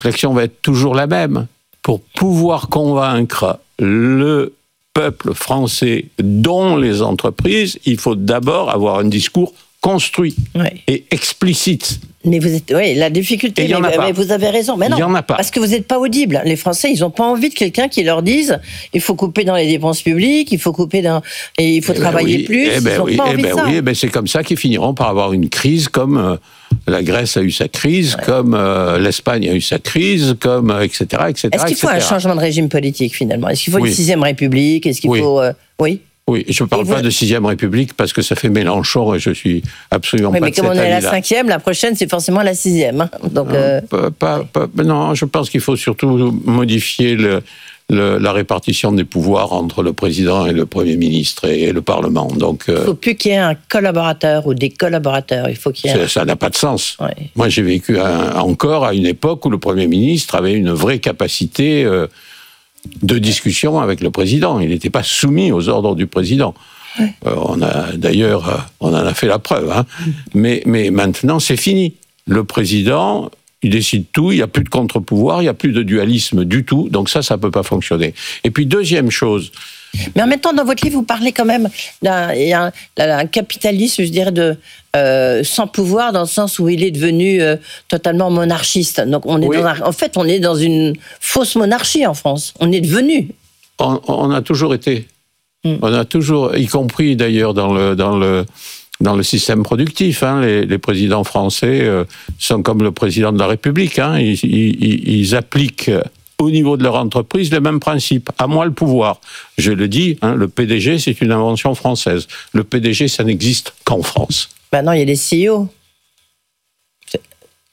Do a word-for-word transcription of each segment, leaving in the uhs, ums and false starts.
réflexion va être toujours la même. Pour pouvoir convaincre le peuple français, dont les entreprises, il faut d'abord avoir un discours construit ouais. et explicite. Mais vous êtes, oui, la difficulté, mais, mais vous avez raison. Mais non, il y en a pas. Parce que vous n'êtes pas audible. Les Français, ils n'ont pas envie de quelqu'un qui leur dise il faut couper dans les dépenses publiques, il faut couper dans, et il faut eh travailler ben oui, plus. Eh ben ils n'ont oui, pas eh envie ben de ça. Oui, eh ben c'est comme ça qu'ils finiront par avoir une crise, comme euh, la Grèce a eu sa crise, ouais. comme euh, l'Espagne a eu sa crise, comme euh, et cetera, et cetera. Est-ce qu'il faut et cetera. un changement de régime politique finalement? Est-ce qu'il faut oui. une sixième République? Est-ce qu'il oui. faut euh, oui? Oui, je ne parle vous... pas de sixième République parce que ça fait Mélenchon et je suis absolument oui, pas mais de comme cet on est à la avis-là. cinquième, la prochaine c'est forcément la sixième. Hein. Donc, non, euh... pas, pas, pas, non, je pense qu'il faut surtout modifier le, le, la répartition des pouvoirs entre le président et le Premier ministre et, et le Parlement. Donc, il ne faut plus qu'il y ait un collaborateur ou des collaborateurs. Il faut qu'il y ait un... Ça n'a pas de sens. Ouais. Moi, j'ai vécu un, encore à une époque où le Premier ministre avait une vraie capacité euh, de discussion avec le président. Il n'était pas soumis aux ordres du président. Ouais. Euh, on a d'ailleurs, euh, on en a fait la preuve. Hein. Mais, mais maintenant, c'est fini. Le président, il décide tout. Il n'y a plus de contre-pouvoir, il n'y a plus de dualisme du tout. Donc ça, ça ne peut pas fonctionner. Et puis deuxième chose. Mais en même temps, dans votre livre, vous parlez quand même d'un, d'un, d'un capitalisme, je dirais, de euh, sans pouvoir, dans le sens où il est devenu euh, totalement monarchiste. Donc, on est oui. dans un, en fait, on est dans une fausse monarchie en France. On est devenu. On, on a toujours été. Mm. On a toujours, y compris d'ailleurs dans le dans le dans le système productif. Hein, les, les présidents français euh, sont comme le président de la République. Hein, ils, ils, ils appliquent au niveau de leur entreprise, les mêmes principes. À moi le pouvoir. Je le dis, hein, le P D G, c'est une invention française. Le P D G, ça n'existe qu'en France. Maintenant, il y a les C E O. C'est,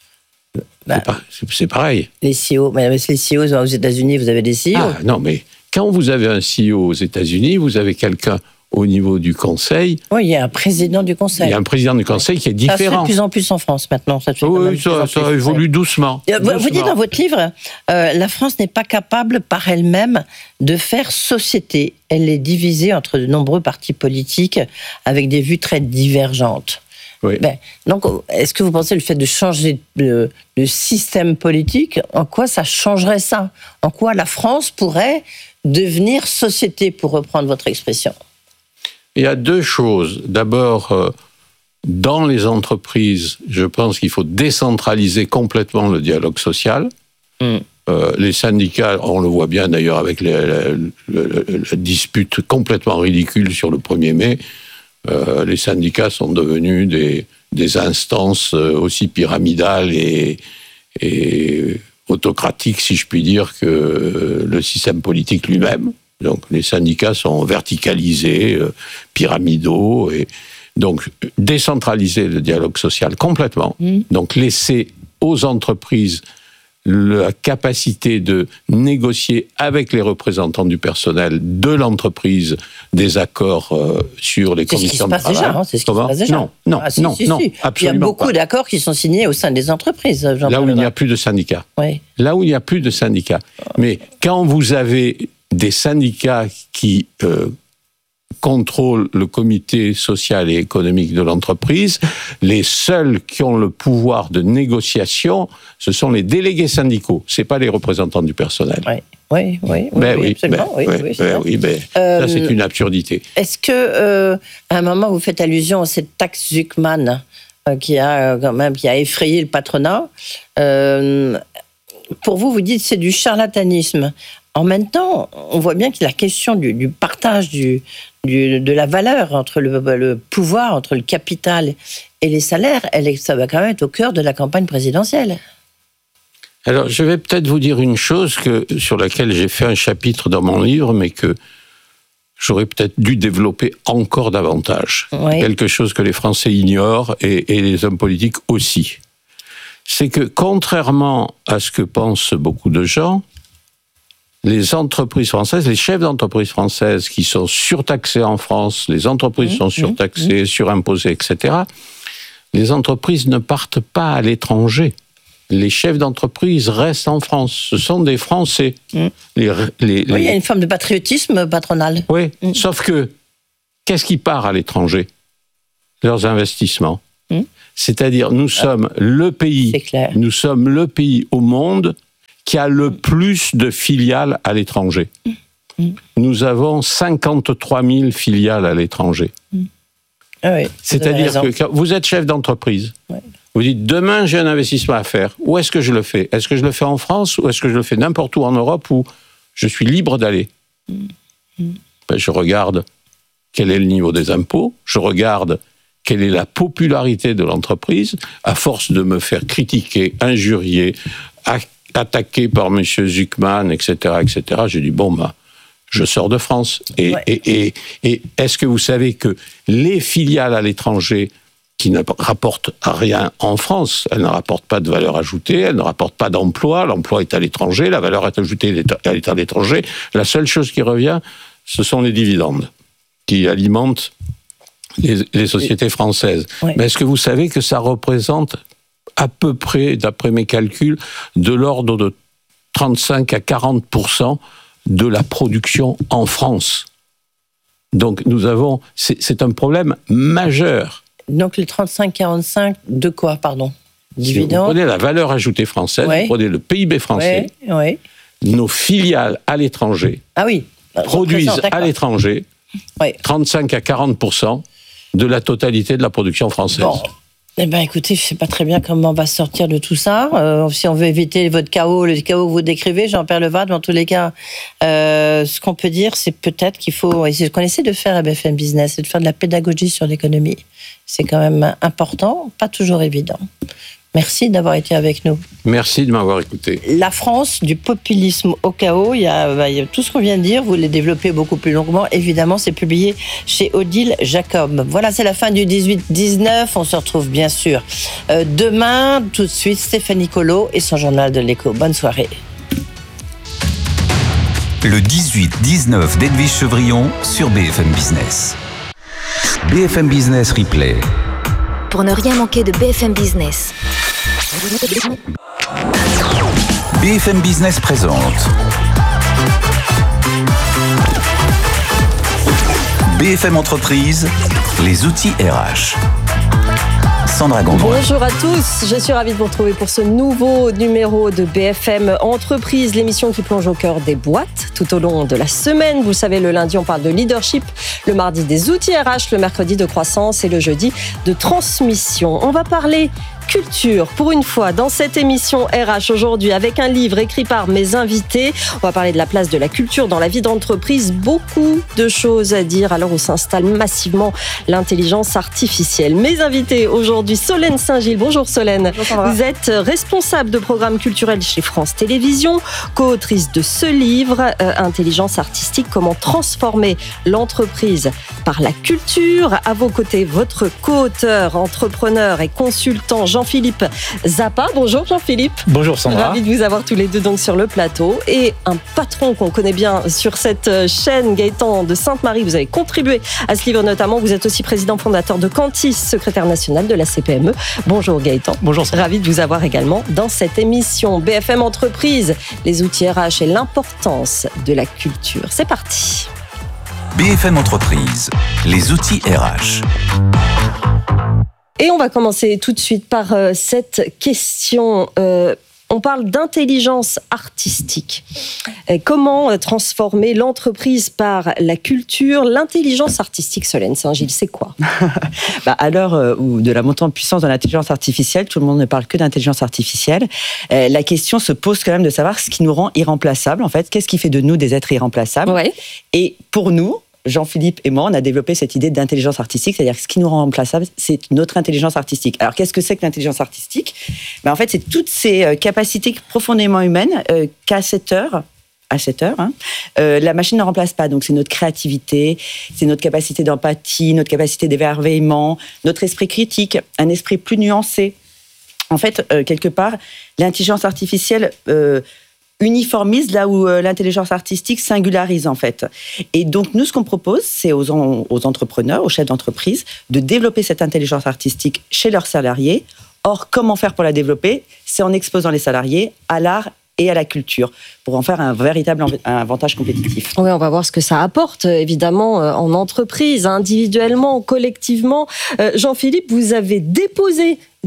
bah, c'est, pas, c'est, c'est pareil. Les C E O, mais les C E O aux États-Unis, vous avez des C E O. Ah, non, mais quand vous avez un C E O aux États-Unis, vous avez quelqu'un au niveau du Conseil. Oui, il y a un président du Conseil. Il y a un président du Conseil qui est différent. Ça se fait de plus en plus en France maintenant. Ça, oui, ça, ça évolue ouais. doucement. Vous, doucement. Vous dites dans votre livre, euh, la France n'est pas capable par elle-même de faire société. Elle est divisée entre de nombreux partis politiques avec des vues très divergentes. Oui. Ben, donc, est-ce que vous pensez le fait de changer le, le système politique, en quoi ça changerait ça? En quoi la France pourrait devenir société, pour reprendre votre expression? Il y a deux choses. D'abord, euh, dans les entreprises, je pense qu'il faut décentraliser complètement le dialogue social. Mm. Euh, les syndicats, on le voit bien d'ailleurs avec les, la, la, la dispute complètement ridicule sur le premier mai, euh, les syndicats sont devenus des, des instances aussi pyramidales et, et autocratiques, si je puis dire, que le système politique lui-même. Donc les syndicats sont verticalisés, euh, pyramidaux, et donc décentraliser le dialogue social complètement. Mmh. Donc laisser aux entreprises la capacité de négocier avec les représentants du personnel de l'entreprise des accords euh, sur les c'est conditions de travail. Déjà, hein, c'est ce qui se passe déjà. Non, non, ah, si, non, si, non, si. absolument Il y a beaucoup pas. d'accords qui sont signés au sein des entreprises. Là où il n'y a plus de syndicats. Oui. Là où il n'y a plus de syndicats. Mais quand vous avez des syndicats qui euh, contrôlent le comité social et économique de l'entreprise, les seuls qui ont le pouvoir de négociation, ce sont les délégués syndicaux, c'est pas les représentants du personnel. Oui, oui, oui, ben oui, oui, absolument, ben, oui, ben, oui, c'est ben, oui, ben, euh, ça c'est une absurdité. Est-ce que, euh, à un moment, vous faites allusion à cette taxe Zuckman euh, qui a euh, quand même qui a effrayé le patronat euh, pour vous, vous dites que c'est du charlatanisme. En même temps, on voit bien que la question du, du partage du, du, de la valeur entre le, le pouvoir, entre le capital et les salaires, elle, ça va quand même être au cœur de la campagne présidentielle. Alors, je vais peut-être vous dire une chose que, sur laquelle j'ai fait un chapitre dans mon livre, mais que j'aurais peut-être dû développer encore davantage. Oui. Quelque chose que les Français ignorent et, et les hommes politiques aussi. C'est que, contrairement à ce que pensent beaucoup de gens, les entreprises françaises, les chefs d'entreprises françaises qui sont surtaxés en France, les entreprises mmh, sont surtaxées, mmh. surimposées, et cetera, les entreprises ne partent pas à l'étranger. Les chefs d'entreprise restent en France. Ce sont des Français. Mmh. Les, les, les... Oui, il y a une forme de patriotisme patronal. Oui, mmh. Sauf que, qu'est-ce qui part à l'étranger? Leurs investissements. Mmh. C'est-à-dire, nous sommes ah, le pays, nous sommes le pays au monde qui a le plus de filiales à l'étranger. Mmh. Nous avons cinquante-trois mille filiales à l'étranger. Mmh. Ah oui, c'est-à-dire que quand vous êtes chef d'entreprise, ouais. vous dites demain j'ai un investissement à faire. Où est-ce que je le fais? Est-ce que je le fais en France ou est-ce que je le fais n'importe où en Europe où je suis libre d'aller? mm. ben, Je regarde quel est le niveau des impôts, je regarde quelle est la popularité de l'entreprise. À force de me faire critiquer, injurier, attaquer par M. Zuckman, et cetera, et cetera, j'ai dit bon ben je sors de France. Et, ouais. et, et, et est-ce que vous savez que les filiales à l'étranger qui ne rapportent rien en France, elles ne rapportent pas de valeur ajoutée, elles ne rapportent pas d'emploi, l'emploi est à l'étranger, la valeur ajoutée est à l'étranger, la seule chose qui revient, ce sont les dividendes qui alimentent les, les sociétés françaises. Ouais. Mais est-ce que vous savez que ça représente à peu près, d'après mes calculs, de l'ordre de trente-cinq à quarante pour cent de la production en France. Donc nous avons, c'est, c'est un problème majeur. Donc les trente-cinq à quarante-cinq de quoi, pardon? Dividendes. Si vous prenez la valeur ajoutée française, ouais. vous prenez le P I B français, ouais, ouais. nos filiales à l'étranger ah oui, produisent à l'étranger ouais. trente-cinq à quarante pour cent de la totalité de la production française. Bon. Eh bien, écoutez, je ne sais pas très bien comment on va sortir de tout ça. Euh, si on veut éviter votre chaos, le chaos que vous décrivez, Jean-Pierre Levade, dans tous les cas, euh, ce qu'on peut dire, c'est peut-être qu'il faut... Et c'est ce qu'on essaie de faire à B F M Business, c'est de faire de la pédagogie sur l'économie. C'est quand même important, pas toujours évident. Merci d'avoir été avec nous. Merci de m'avoir écouté. La France, du populisme au chaos, il y a, bah, il y a tout ce qu'on vient de dire, vous les développez beaucoup plus longuement. Évidemment, c'est publié chez Odile Jacob. Voilà, c'est la fin du dix-huit dix-neuf. On se retrouve bien sûr euh, demain. Tout de suite, Stéphanie Colo et son journal de l'écho. Bonne soirée. Le dix-huit dix-neuf d'Edwige Chevrillon sur B F M Business. B F M Business Replay. Pour ne rien manquer de B F M Business. B F M Business présente B F M Entreprise, les outils R H. Sandra Gondouin. Bonjour à tous, je suis ravie de vous retrouver pour ce nouveau numéro de B F M Entreprise, l'émission qui plonge au cœur des boîtes tout au long de la semaine. Vous le savez, le lundi, on parle de leadership, le mardi des outils R H, le mercredi de croissance et le jeudi de transmission. On va parler culture, pour une fois, dans cette émission R H aujourd'hui, avec un livre écrit par mes invités. On va parler de la place de la culture dans la vie d'entreprise. Beaucoup de choses à dire à l'heure où s'installe massivement l'intelligence artificielle. Mes invités aujourd'hui, Solène Saint-Gilles. Bonjour Solène. Bonjour, vous êtes responsable de programme culturel chez France Télévisions, co-autrice de ce livre, euh, Intelligence artistique, comment transformer l'entreprise par la culture. À vos côtés, votre co-auteur, entrepreneur et consultant Jean-Philippe Zappa. Bonjour Jean-Philippe. Bonjour Sandra. Ravi de vous avoir tous les deux donc sur le plateau. Et un patron qu'on connaît bien sur cette chaîne, Gaëtan de Sainte-Marie. Vous avez contribué à ce livre notamment. Vous êtes aussi président fondateur de Cantis, secrétaire national de la C P M E. Bonjour Gaëtan. Bonjour Sandra. Ravi de vous avoir également dans cette émission. B F M Entreprise, les outils R H et l'importance de la culture. C'est parti. B F M Entreprise, les outils R H. Et on va commencer tout de suite par euh, cette question. Euh, on parle d'intelligence artistique. Euh, comment euh, transformer l'entreprise par la culture? L'intelligence artistique, Solène Saint-Gilles, c'est quoi? bah, À l'heure euh, où de la montée en puissance de l'intelligence artificielle, tout le monde ne parle que d'intelligence artificielle. Euh, la question se pose quand même de savoir ce qui nous rend irremplaçables. En fait, qu'est-ce qui fait de nous des êtres irremplaçables? Ouais. Et pour nous, Jean-Philippe et moi, on a développé cette idée d'intelligence artistique, c'est-à-dire que ce qui nous rend remplaçables, c'est notre intelligence artistique. Alors, qu'est-ce que c'est que l'intelligence artistique? ben, En fait, c'est toutes ces capacités profondément humaines euh, qu'à cette heure, à cette heure, hein, euh, la machine ne remplace pas. Donc, c'est notre créativité, c'est notre capacité d'empathie, notre capacité d'émerveillement, notre esprit critique, un esprit plus nuancé. En fait, euh, quelque part, l'intelligence artificielle... Euh, uniformise là où euh, l'intelligence artistique singularise en fait. Et donc nous, ce qu'on propose, c'est aux, en, aux entrepreneurs, aux chefs d'entreprise, de développer cette intelligence artistique chez leurs salariés. Or, comment faire pour la développer? C'est en exposant les salariés à l'art et à la culture, pour en faire un véritable avantage compétitif. Oui, on va voir ce que ça apporte, évidemment, en entreprise, individuellement, collectivement. Euh, Jean-Philippe, vous avez déposé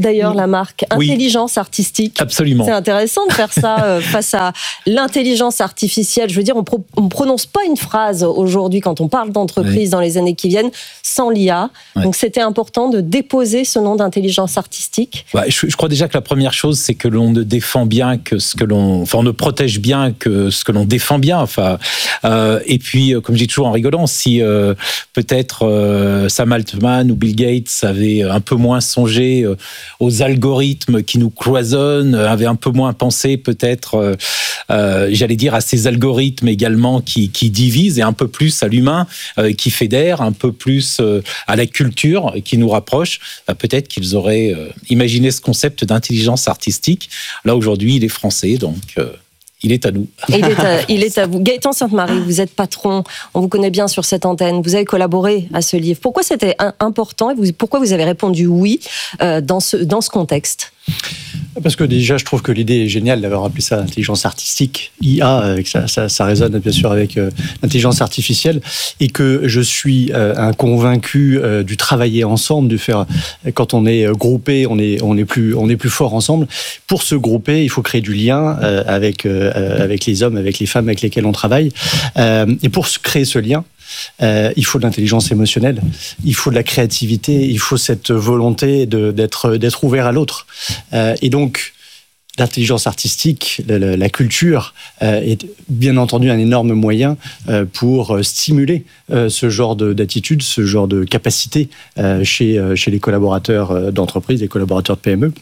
d'ailleurs, la marque Intelligence oui. Artistique. Absolument. C'est intéressant de faire ça euh, face à l'intelligence artificielle. Je veux dire, on pro- ne prononce pas une phrase aujourd'hui quand on parle d'entreprise oui. dans les années qui viennent sans l'I A. Oui. Donc, c'était important de déposer ce nom d'intelligence artistique. Bah, je, je crois déjà que la première chose, c'est que l'on ne défend bien que ce que l'on... Enfin, on ne protège bien que ce que l'on défend bien. Enfin, euh, et puis, comme je dis toujours en rigolant, si euh, peut-être euh, Sam Altman ou Bill Gates avaient un peu moins songé euh, aux algorithmes qui nous cloisonnent, avaient un peu moins pensé peut-être, euh, euh, j'allais dire, à ces algorithmes également qui, qui divisent, et un peu plus à l'humain euh, qui fédère, un peu plus euh, à la culture qui nous rapproche, bah, peut-être qu'ils auraient euh, imaginé ce concept d'intelligence artistique. Là, aujourd'hui, il est français, donc... Euh, Il est à nous. Il est à, il est à vous. Gaëtan Sainte-Marie, vous êtes patron, on vous connaît bien sur cette antenne, vous avez collaboré à ce livre. Pourquoi c'était important et vous, pourquoi vous avez répondu oui euh, dans, ce, dans ce contexte ? Parce que déjà, je trouve que l'idée est géniale d'avoir appelé ça intelligence artistique, I A, avec ça, ça, ça résonne bien sûr avec euh, l'intelligence artificielle, et que je suis euh, un convaincu euh, du travailler ensemble, du faire, quand on est groupé, on est, on est plus, on est plus fort ensemble. Pour se grouper, il faut créer du lien euh, avec, euh, avec les hommes, avec les femmes avec lesquels on travaille. Euh, et pour créer ce lien, Euh, il faut de l'intelligence émotionnelle, il faut de la créativité, il faut cette volonté de, d'être, d'être ouvert à l'autre. Euh, et donc, l'intelligence artistique, la, la, la culture euh, est bien entendu un énorme moyen euh, pour stimuler euh, ce genre de, d'attitude, ce genre de capacité euh, chez, euh, chez les collaborateurs d'entreprise, les collaborateurs de P M E.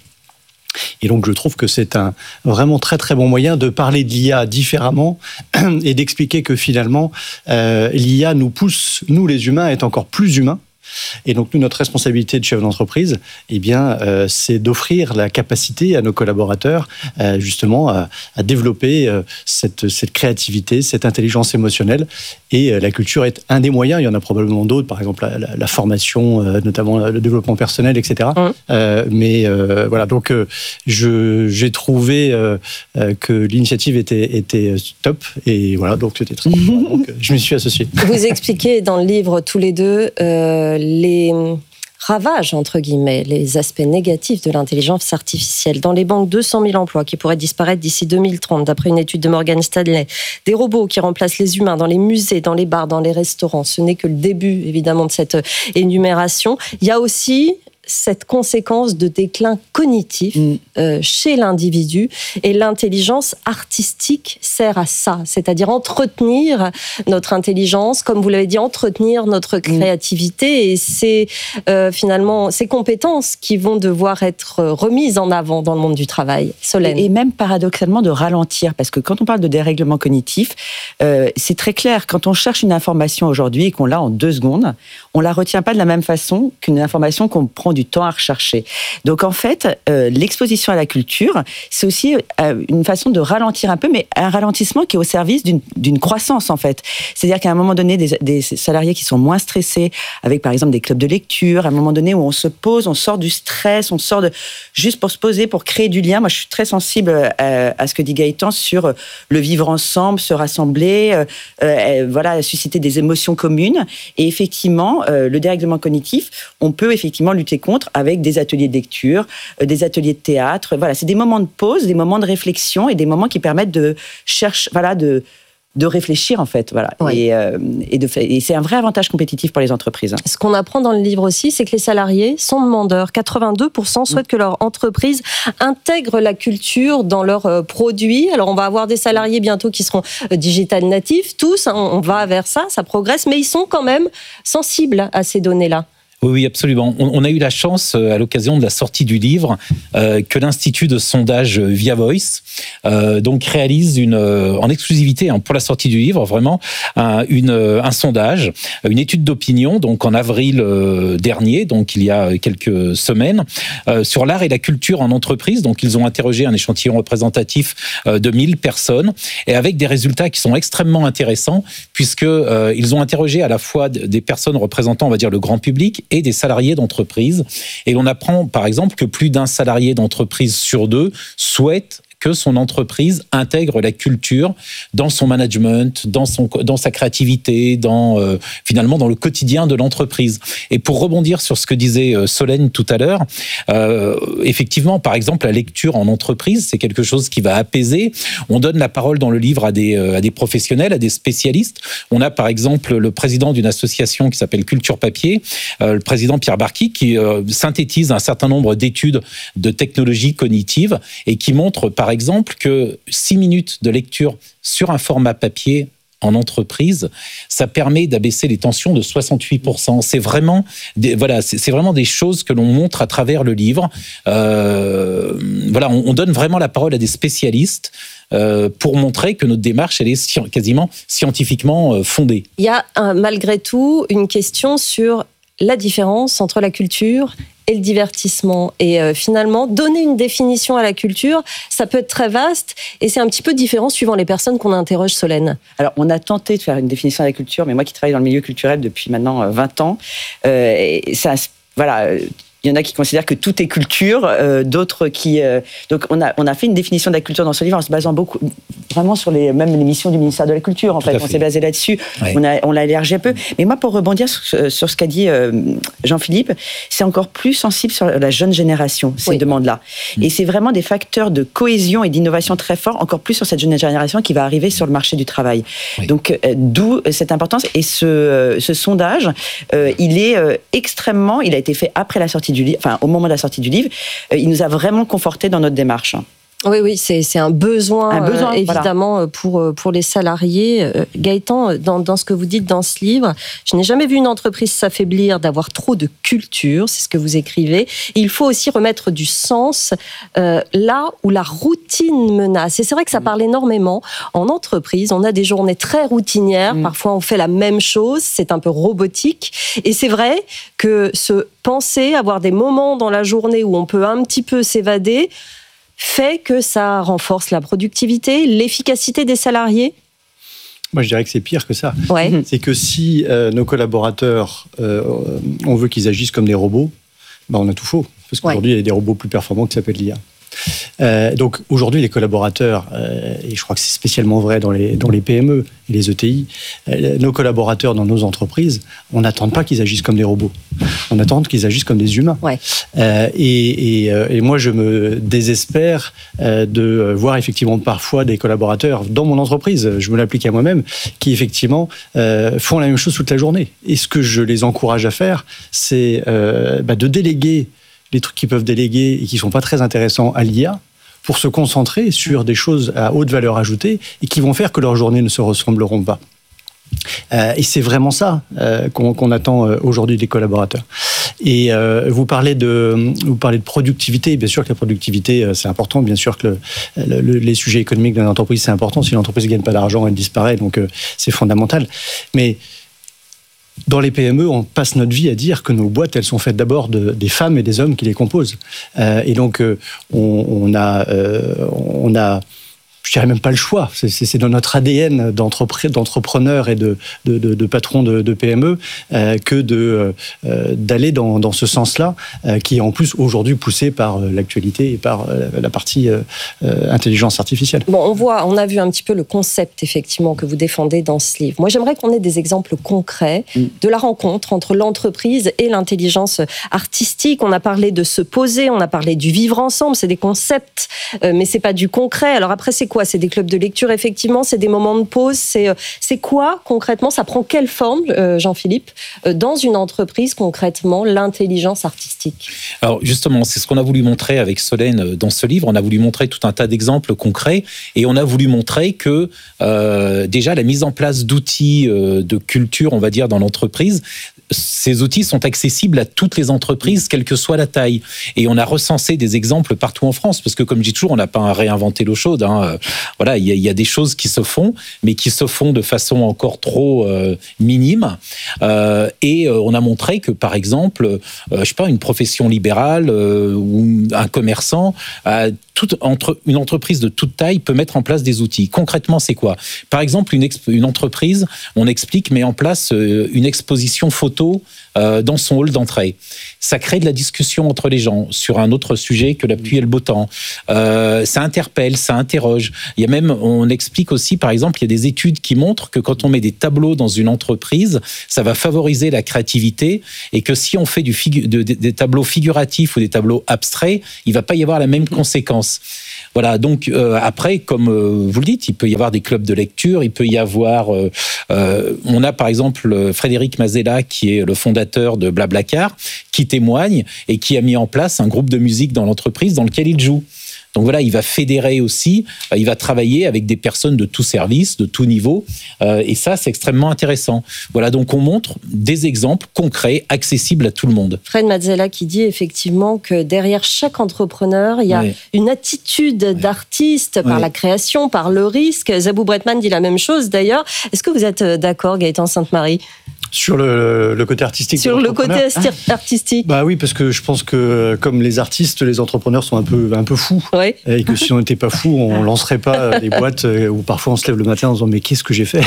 Et donc, je trouve que c'est un vraiment très, très bon moyen de parler de l'I A différemment et d'expliquer que finalement, euh, l'I A nous pousse, nous les humains, à être encore plus humains. Et donc, nous, notre responsabilité de chef d'entreprise, eh bien, euh, c'est d'offrir la capacité à nos collaborateurs, euh, justement, à, à développer euh, cette, cette créativité, cette intelligence émotionnelle. Et euh, la culture est un des moyens. Il y en a probablement d'autres, par exemple la, la, la formation, euh, notamment le développement personnel, et cetera. Mmh. Euh, mais euh, voilà, donc euh, je, j'ai trouvé euh, euh, que l'initiative était, était top. Et voilà, donc c'était très bien. Donc euh, je m'y suis associé. Vous expliquez dans le livre tous les deux euh, les ravages, entre guillemets, les aspects négatifs de l'intelligence artificielle. Dans les banques, deux cent mille emplois qui pourraient disparaître d'ici deux mille trente, d'après une étude de Morgan Stanley. Des robots qui remplacent les humains dans les musées, dans les bars, dans les restaurants. Ce n'est que le début, évidemment, de cette énumération. Il y a aussi cette conséquence de déclin cognitif mmh. euh, chez l'individu, et l'intelligence artistique sert à ça, c'est-à-dire entretenir notre intelligence, comme vous l'avez dit, entretenir notre créativité, mmh. et c'est euh, finalement ces compétences qui vont devoir être remises en avant dans le monde du travail. Solène. Et, et même paradoxalement de ralentir, parce que quand on parle de dérèglement cognitif, euh, c'est très clair, quand on cherche une information aujourd'hui et qu'on l'a en deux secondes, on la retient pas de la même façon qu'une information qu'on prend du temps à rechercher. Donc en fait, euh, l'exposition à la culture, c'est aussi euh, une façon de ralentir un peu, mais un ralentissement qui est au service d'une, d'une croissance en fait. C'est-à-dire qu'à un moment donné, des, des salariés qui sont moins stressés, avec par exemple des clubs de lecture, à un moment donné où on se pose, on sort du stress, on sort de juste pour se poser, pour créer du lien. Moi, je suis très sensible à, à ce que dit Gaëtan sur le vivre ensemble, se rassembler, euh, euh, voilà, susciter des émotions communes. Et effectivement, euh, le dérèglement cognitif, on peut effectivement lutter contre avec des ateliers de lecture, euh, des ateliers de théâtre. Voilà, c'est des moments de pause, des moments de réflexion et des moments qui permettent de chercher, voilà, de de réfléchir en fait, voilà. Oui. Et, euh, et, de, et c'est un vrai avantage compétitif pour les entreprises. Ce qu'on apprend dans le livre aussi, c'est que les salariés sont demandeurs. quatre-vingt-deux pour cent souhaitent mmh. que leur entreprise intègre la culture dans leurs produits. Alors on va avoir des salariés bientôt qui seront digital natifs, tous, hein, on va vers ça, ça progresse, mais ils sont quand même sensibles à ces données-là. Oui, oui, absolument. On, on a eu la chance, à l'occasion de la sortie du livre, euh, que l'Institut de sondage Via Voice euh, donc réalise une, euh, en exclusivité hein, pour la sortie du livre, vraiment, un, une, un sondage, une étude d'opinion, donc en avril euh, dernier, donc il y a quelques semaines, euh, sur l'art et la culture en entreprise. Donc ils ont interrogé un échantillon représentatif euh, de mille personnes, et avec des résultats qui sont extrêmement intéressants, puisque euh, ils ont interrogé à la fois des personnes représentant, on va dire, le grand public, et des salariés d'entreprise. Et l'on apprend, par exemple, que plus d'un salarié d'entreprise sur deux souhaite que son entreprise intègre la culture dans son management, dans son dans sa créativité, dans euh, finalement dans le quotidien de l'entreprise. Et pour rebondir sur ce que disait euh, Solène tout à l'heure, euh, effectivement, par exemple, la lecture en entreprise, c'est quelque chose qui va apaiser. On donne la parole dans le livre à des euh, à des professionnels, à des spécialistes. On a par exemple le président d'une association qui s'appelle Culture Papier, euh, le président Pierre Barky, qui euh, synthétise un certain nombre d'études de technologie cognitive et qui montre par exemple que six minutes de lecture sur un format papier en entreprise, ça permet d'abaisser les tensions de soixante-huit pour cent. C'est vraiment des, voilà, c'est, c'est vraiment des choses que l'on montre à travers le livre. Euh, voilà, on, on donne vraiment la parole à des spécialistes euh, pour montrer que notre démarche, elle est sci- quasiment scientifiquement euh, fondée. Il y a un, malgré tout une question sur la différence entre la culture et le divertissement. Et euh, finalement, donner une définition à la culture, ça peut être très vaste et c'est un petit peu différent suivant les personnes qu'on interroge, Solène. Alors, on a tenté de faire une définition de la culture, mais moi qui travaille dans le milieu culturel depuis maintenant euh, vingt ans, euh, et ça, voilà... Euh, il y en a qui considèrent que tout est culture, euh, d'autres qui... Euh, donc, on a, on a fait une définition de la culture dans ce livre en se basant beaucoup, vraiment sur les, même les missions du ministère de la Culture, en fait. fait. On s'est basé là-dessus. Ouais. On, a, on l'a élargi un peu. Mais moi, pour rebondir sur, sur ce qu'a dit euh, Jean-Philippe, c'est encore plus sensible sur la jeune génération, ces oui. demandes-là. Mmh. Et c'est vraiment des facteurs de cohésion et d'innovation très forts, encore plus sur cette jeune génération qui va arriver sur le marché du travail. Oui. Donc, euh, d'où cette importance. Et ce, euh, ce sondage, euh, il est euh, extrêmement... Il a été fait après la sortie du livre, enfin au moment de la sortie du livre, euh, il nous a vraiment conforté dans notre démarche. Oui, oui, c'est, c'est un besoin, un besoin euh, évidemment, voilà. pour, pour les salariés. Euh, Gaëtan, dans, dans ce que vous dites dans ce livre, je n'ai jamais vu une entreprise s'affaiblir d'avoir trop de culture, c'est ce que vous écrivez. Et il faut aussi remettre du sens euh, là où la routine menace. Et c'est vrai que ça parle énormément. En entreprise, on a des journées très routinières, mmh. parfois on fait la même chose, c'est un peu robotique. Et c'est vrai que se penser, avoir des moments dans la journée où on peut un petit peu s'évader, fait que ça renforce la productivité, l'efficacité des salariés? Moi, je dirais que c'est pire que ça. Ouais. C'est que si euh, nos collaborateurs, euh, on veut qu'ils agissent comme des robots, ben on a tout faux. Parce qu'aujourd'hui, ouais. il y a des robots plus performants qui s'appellent l'I A. Euh, donc aujourd'hui, les collaborateurs, euh, et je crois que c'est spécialement vrai dans les, dans les P M E et les E T I, euh, nos collaborateurs dans nos entreprises, on n'attend pas qu'ils agissent comme des robots. On attend qu'ils agissent comme des humains. Ouais. Euh, et, et, euh, et moi, je me désespère euh, de voir effectivement parfois des collaborateurs dans mon entreprise, je me l'applique à moi-même, qui effectivement euh, font la même chose toute la journée. Et ce que je les encourage à faire, c'est euh, bah, de déléguer les trucs qu'ils peuvent déléguer et qui ne sont pas très intéressants à l'I A pour se concentrer sur des choses à haute valeur ajoutée et qui vont faire que leurs journées ne se ressembleront pas. Euh, et c'est vraiment ça euh, qu'on, qu'on attend aujourd'hui des collaborateurs. Et euh, vous parlez de vous parlez de productivité. Bien sûr que la productivité c'est important. Bien sûr que le, le, les sujets économiques d'une entreprise c'est important. Si l'entreprise ne gagne pas d'argent, elle disparaît. Donc euh, c'est fondamental. Mais dans les P M E, on passe notre vie à dire que nos boîtes, elles sont faites d'abord de, des femmes et des hommes qui les composent. Euh, et donc, euh, on, on a, euh, on a, je dirais même pas le choix. C'est, c'est dans notre A D N d'entrepreneurs et de, de, de, de patrons de, de P M E euh, que de, euh, d'aller dans, dans ce sens-là, euh, qui est en plus aujourd'hui poussé par l'actualité et par euh, la partie euh, intelligence artificielle. Bon, on voit, on a vu un petit peu le concept effectivement que vous défendez dans ce livre. Moi, j'aimerais qu'on ait des exemples concrets mmh. de la rencontre entre l'entreprise et l'intelligence artistique. On a parlé de se poser, on a parlé du vivre ensemble. C'est des concepts, euh, mais c'est pas du concret. Alors après, c'est quoi? C'est des clubs de lecture, effectivement, c'est des moments de pause. C'est, c'est quoi, concrètement? Ça prend quelle forme, euh, Jean-Philippe, euh, dans une entreprise, concrètement, l'intelligence artistique? Alors, justement, c'est ce qu'on a voulu montrer avec Solène dans ce livre. On a voulu montrer tout un tas d'exemples concrets et on a voulu montrer que, euh, déjà, la mise en place d'outils euh, de culture, on va dire, dans l'entreprise, ces outils sont accessibles à toutes les entreprises, quelle que soit la taille. Et on a recensé des exemples partout en France, parce que, comme je dis toujours, on n'a pas réinventé l'eau chaude, hein. Voilà, il y, y a des choses qui se font, mais qui se font de façon encore trop euh, minime. Euh, et euh, on a montré que, par exemple, euh, je sais pas, une profession libérale euh, ou un commerçant a toute, entre, une entreprise de toute taille peut mettre en place des outils. Concrètement, c'est quoi ? Par exemple, une, exp, une entreprise, on explique, met en place euh, une exposition photo euh, dans son hall d'entrée. Ça crée de la discussion entre les gens sur un autre sujet que la pluie et le beau temps. Euh, ça interpelle, ça interroge. Il y a même, on explique aussi, par exemple, il y a des études qui montrent que quand on met des tableaux dans une entreprise, ça va favoriser la créativité et que si on fait du figu- de, de, des tableaux figuratifs ou des tableaux abstraits, il va pas y avoir la même conséquence. Voilà, donc euh, après, comme euh, vous le dites, il peut y avoir des clubs de lecture, il peut y avoir... Euh, euh, on a par exemple Frédéric Mazella, qui est le fondateur de Blablacar, qui témoigne et qui a mis en place un groupe de musique dans l'entreprise dans lequel il joue. Donc voilà, il va fédérer aussi, il va travailler avec des personnes de tout service, de tout niveau, euh, et ça, c'est extrêmement intéressant. Voilà, donc on montre des exemples concrets, accessibles à tout le monde. Fred Mazella qui dit effectivement que derrière chaque entrepreneur, il y a oui. une attitude oui. d'artiste par oui. la création, par le risque. Zabou Bretman dit la même chose d'ailleurs. Est-ce que vous êtes d'accord, Gaëtan Sainte-Marie ? Sur le, le côté artistique. Sur le côté artistique. Bah oui, parce que je pense que comme les artistes, les entrepreneurs sont un peu un peu fous. Oui. Et que si on n'était pas fous, on lancerait pas des boîtes où parfois on se lève le matin en disant mais qu'est-ce que j'ai fait.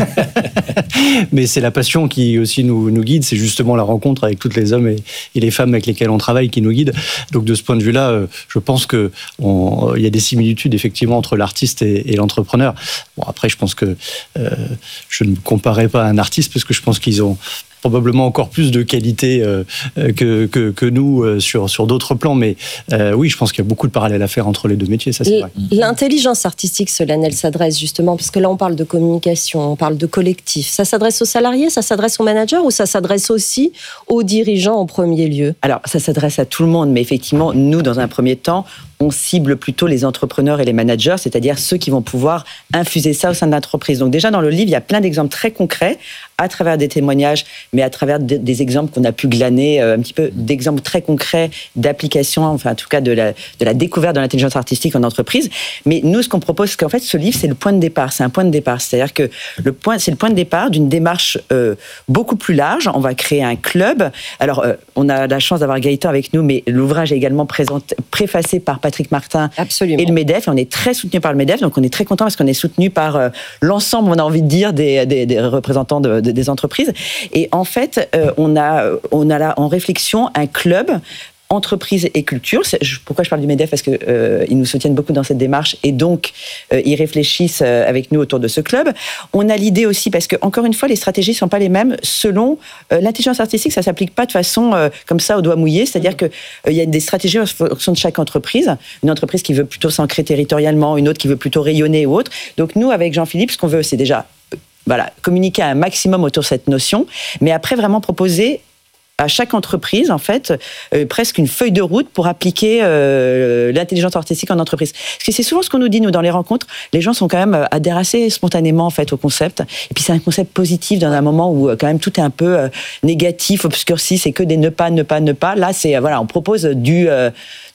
Mais c'est la passion qui aussi nous nous guide. C'est justement la rencontre avec toutes les hommes et, et les femmes avec lesquelles on travaille qui nous guide. Donc de ce point de vue-là, je pense que on, il y a des similitudes effectivement entre l'artiste et, et l'entrepreneur. Bon après, je pense que euh, je ne me comparais pas à un artiste parce que je pense qu'ils Ils ont probablement encore plus de qualité euh, que, que, que nous euh, sur, sur d'autres plans. Mais euh, oui, je pense qu'il y a beaucoup de parallèles à faire entre les deux métiers, ça c'est vrai. L'intelligence artistique, Solène, elle s'adresse justement, parce que là on parle de communication, on parle de collectif. Ça s'adresse aux salariés, ça s'adresse aux managers ou ça s'adresse aussi aux dirigeants en premier lieu ? Alors, ça s'adresse à tout le monde, mais effectivement, nous, dans un premier temps, on cible plutôt les entrepreneurs et les managers, c'est-à-dire ceux qui vont pouvoir infuser ça au sein de l'entreprise. Donc déjà, dans le livre, il y a plein d'exemples très concrets, à travers des témoignages, mais à travers des exemples qu'on a pu glaner, un petit peu d'exemples très concrets d'applications, enfin en tout cas de la, de la découverte de l'intelligence artistique en entreprise. Mais nous, ce qu'on propose, c'est qu'en fait, ce livre, c'est le point de départ, c'est un point de départ. C'est-à-dire que le point, c'est le point de départ d'une démarche euh, beaucoup plus large. On va créer un club. Alors, euh, on a la chance d'avoir Gaëtan avec nous, mais l'ouvrage est également présenté, préfacé par Patrick Martin Absolument. Et le MEDEF. Et on est très soutenu par le MEDEF, donc on est très content parce qu'on est soutenu par euh, l'ensemble, on a envie de dire, des, des, des représentants de, de, des entreprises. Et en fait, euh, on a, on a là en réflexion un club entreprise et culture. C'est, pourquoi je parle du MEDEF ? Parce qu'ils euh, nous soutiennent beaucoup dans cette démarche et donc euh, ils réfléchissent euh, avec nous autour de ce club. On a l'idée aussi, parce que encore une fois, les stratégies ne sont pas les mêmes selon euh, l'intelligence artistique. Ça ne s'applique pas de façon euh, comme ça au doigt mouillé. C'est-à-dire qu'il euh, y a des stratégies en fonction de chaque entreprise. Une entreprise qui veut plutôt s'ancrer territorialement, une autre qui veut plutôt rayonner ou autre. Donc nous, avec Jean-Philippe, ce qu'on veut, c'est déjà voilà, communiquer un maximum autour de cette notion, mais après vraiment proposer à chaque entreprise, en fait, euh, presque une feuille de route pour appliquer euh, l'intelligence artistique en entreprise. Parce que c'est souvent ce qu'on nous dit, nous, dans les rencontres. Les gens sont quand même adhèrent assez spontanément, en fait, au concept. Et puis, c'est un concept positif dans un moment où, quand même, tout est un peu euh, négatif, obscurci, c'est que des ne pas, ne pas, ne pas. Là, c'est, voilà, on propose du... Euh,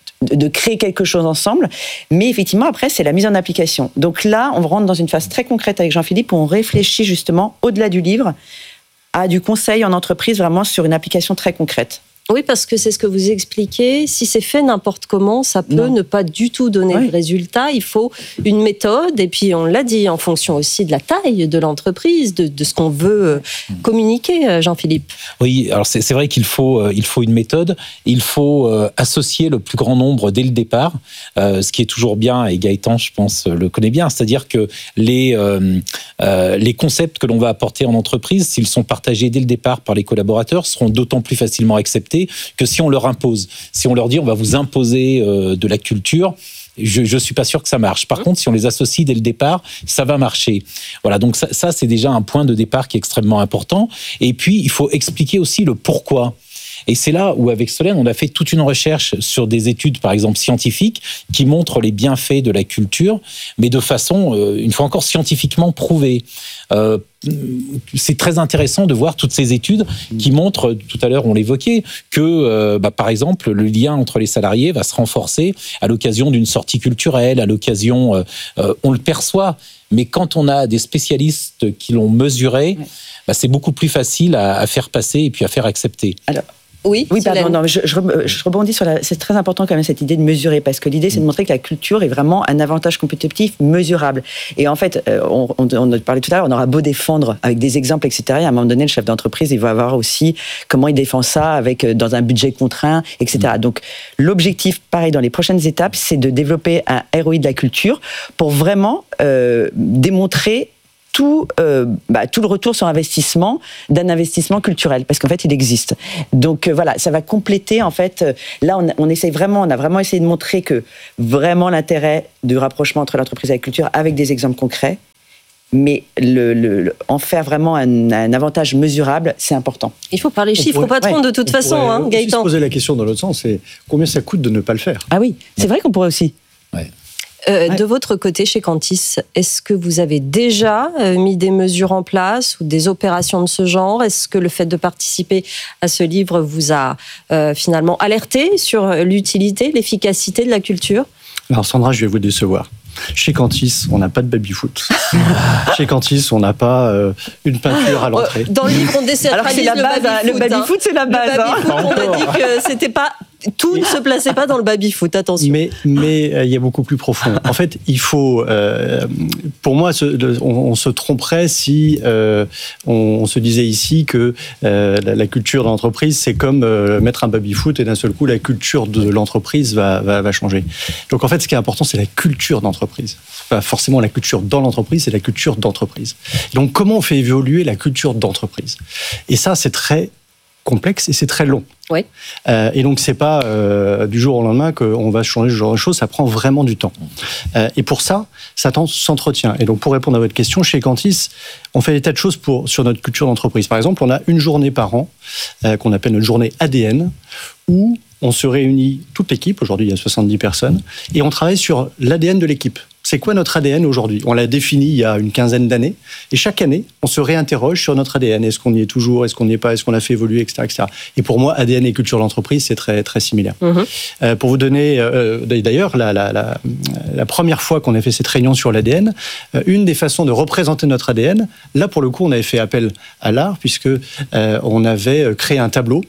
de créer quelque chose ensemble, mais effectivement après c'est la mise en application. Donc là on rentre dans une phase très concrète avec Jean-Philippe où on réfléchit justement au-delà du livre à du conseil en entreprise vraiment sur une application très concrète. Oui, parce que c'est ce que vous expliquez. Si c'est fait n'importe comment, ça peut non. ne pas du tout donner oui. de résultat. Il faut une méthode, et puis on l'a dit, en fonction aussi de la taille de l'entreprise, de, de ce qu'on veut communiquer, Jean-Philippe. Oui, alors c'est, c'est vrai qu'il faut, euh, il faut une méthode. Il faut euh, associer le plus grand nombre dès le départ, euh, ce qui est toujours bien, et Gaëtan, je pense, le connaît bien. C'est-à-dire que les, euh, euh, les concepts que l'on va apporter en entreprise, s'ils sont partagés dès le départ par les collaborateurs, seront d'autant plus facilement acceptés que si on leur impose. Si on leur dit on va vous imposer euh, de la culture, je ne suis pas sûr que ça marche. Par mmh. contre, si on les associe dès le départ, ça va marcher. Voilà, donc ça, ça, c'est déjà un point de départ qui est extrêmement important. Et puis, il faut expliquer aussi le pourquoi. Et c'est là où, avec Solène, on a fait toute une recherche sur des études, par exemple, scientifiques, qui montrent les bienfaits de la culture, mais de façon, euh, une fois encore, scientifiquement prouvée. Euh, c'est très intéressant de voir toutes ces études qui montrent, tout à l'heure on l'évoquait, que euh, bah, par exemple le lien entre les salariés va se renforcer à l'occasion d'une sortie culturelle, à l'occasion, euh, euh, on le perçoit, mais quand on a des spécialistes qui l'ont mesuré, bah, c'est beaucoup plus facile à, à faire passer et puis à faire accepter. Alors, Oui, oui, Solène. pardon, non, je, je, je rebondis sur la. C'est très important quand même cette idée de mesurer, parce que l'idée c'est de montrer que la culture est vraiment un avantage compétitif mesurable. Et en fait, on, on, on a parlé tout à l'heure, on aura beau défendre avec des exemples, et cetera. Et à un moment donné, le chef d'entreprise, il va avoir aussi comment il défend ça avec dans un budget contraint, et cetera. Donc l'objectif, pareil, dans les prochaines étapes, c'est de développer un R O I de la culture pour vraiment euh, démontrer Tout, euh, bah, tout le retour sur investissement d'un investissement culturel, parce qu'en fait il existe. Donc euh, voilà, ça va compléter en fait. Euh, là, on, on essaye vraiment, on a vraiment essayé de montrer que vraiment l'intérêt du rapprochement entre l'entreprise et la culture, avec des exemples concrets, mais le, le, le, en faire vraiment un, un avantage mesurable, c'est important. Il faut parler chiffres au patron ouais, de toute façon, hein, Gaëtan. Se poser la question dans l'autre sens, c'est combien ça coûte de ne pas le faire. Ah oui, c'est ouais. vrai qu'on pourrait aussi. Ouais. Euh, ouais. De votre côté, chez Cantis, est-ce que vous avez déjà euh, mis des mesures en place ou des opérations de ce genre ? Est-ce que le fait de participer à ce livre vous a euh, finalement alerté sur l'utilité, l'efficacité de la culture ? Alors Sandra, je vais vous décevoir. Chez Cantis, on n'a pas de baby-foot. Chez Cantis, on n'a pas euh, une peinture à l'entrée. Dans le livre, on décentralise la base, le baby-foot. Le baby-foot, hein. C'est la base. Le baby-foot, hein. on a dit que c'était pas... Tout ne se plaçait pas dans le baby-foot, attention. Mais mais euh, il y a beaucoup plus profond. En fait, il faut, euh, pour moi, ce, le, on, on se tromperait si euh, on, on se disait ici que euh, la, la culture de l'entreprise, c'est comme euh, mettre un baby-foot et d'un seul coup, la culture de l'entreprise va, va, va changer. Donc en fait, ce qui est important, c'est la culture d'entreprise. C'est pas forcément la culture dans l'entreprise, c'est la culture d'entreprise. Donc comment on fait évoluer la culture d'entreprise ? Et ça, c'est très complexe et c'est très long. Oui. Euh, et donc c'est pas euh, du jour au lendemain qu'on va changer ce genre de choses, ça prend vraiment du temps. Euh, et pour ça, ça s'entretient. Et donc pour répondre à votre question, chez Cantis, on fait des tas de choses pour, sur notre culture d'entreprise. Par exemple, on a une journée par an euh, qu'on appelle notre journée A D N, où on se réunit toute l'équipe, aujourd'hui il y a soixante-dix personnes, et on travaille sur l'A D N de l'équipe. C'est quoi notre A D N aujourd'hui ? On l'a défini il y a une quinzaine d'années, et chaque année, on se réinterroge sur notre A D N. Est-ce qu'on y est toujours ? Est-ce qu'on n'y est pas ? Est-ce qu'on l'a fait évoluer, et cetera, et cetera. Et pour moi, A D N et culture d'entreprise, c'est très, très similaire. Mmh. Euh, pour vous donner, euh, d'ailleurs, la, la, la, la première fois qu'on a fait cette réunion sur l'A D N, euh, une des façons de représenter notre A D N, là, pour le coup, on avait fait appel à l'art, puisque euh, on avait créé un tableau.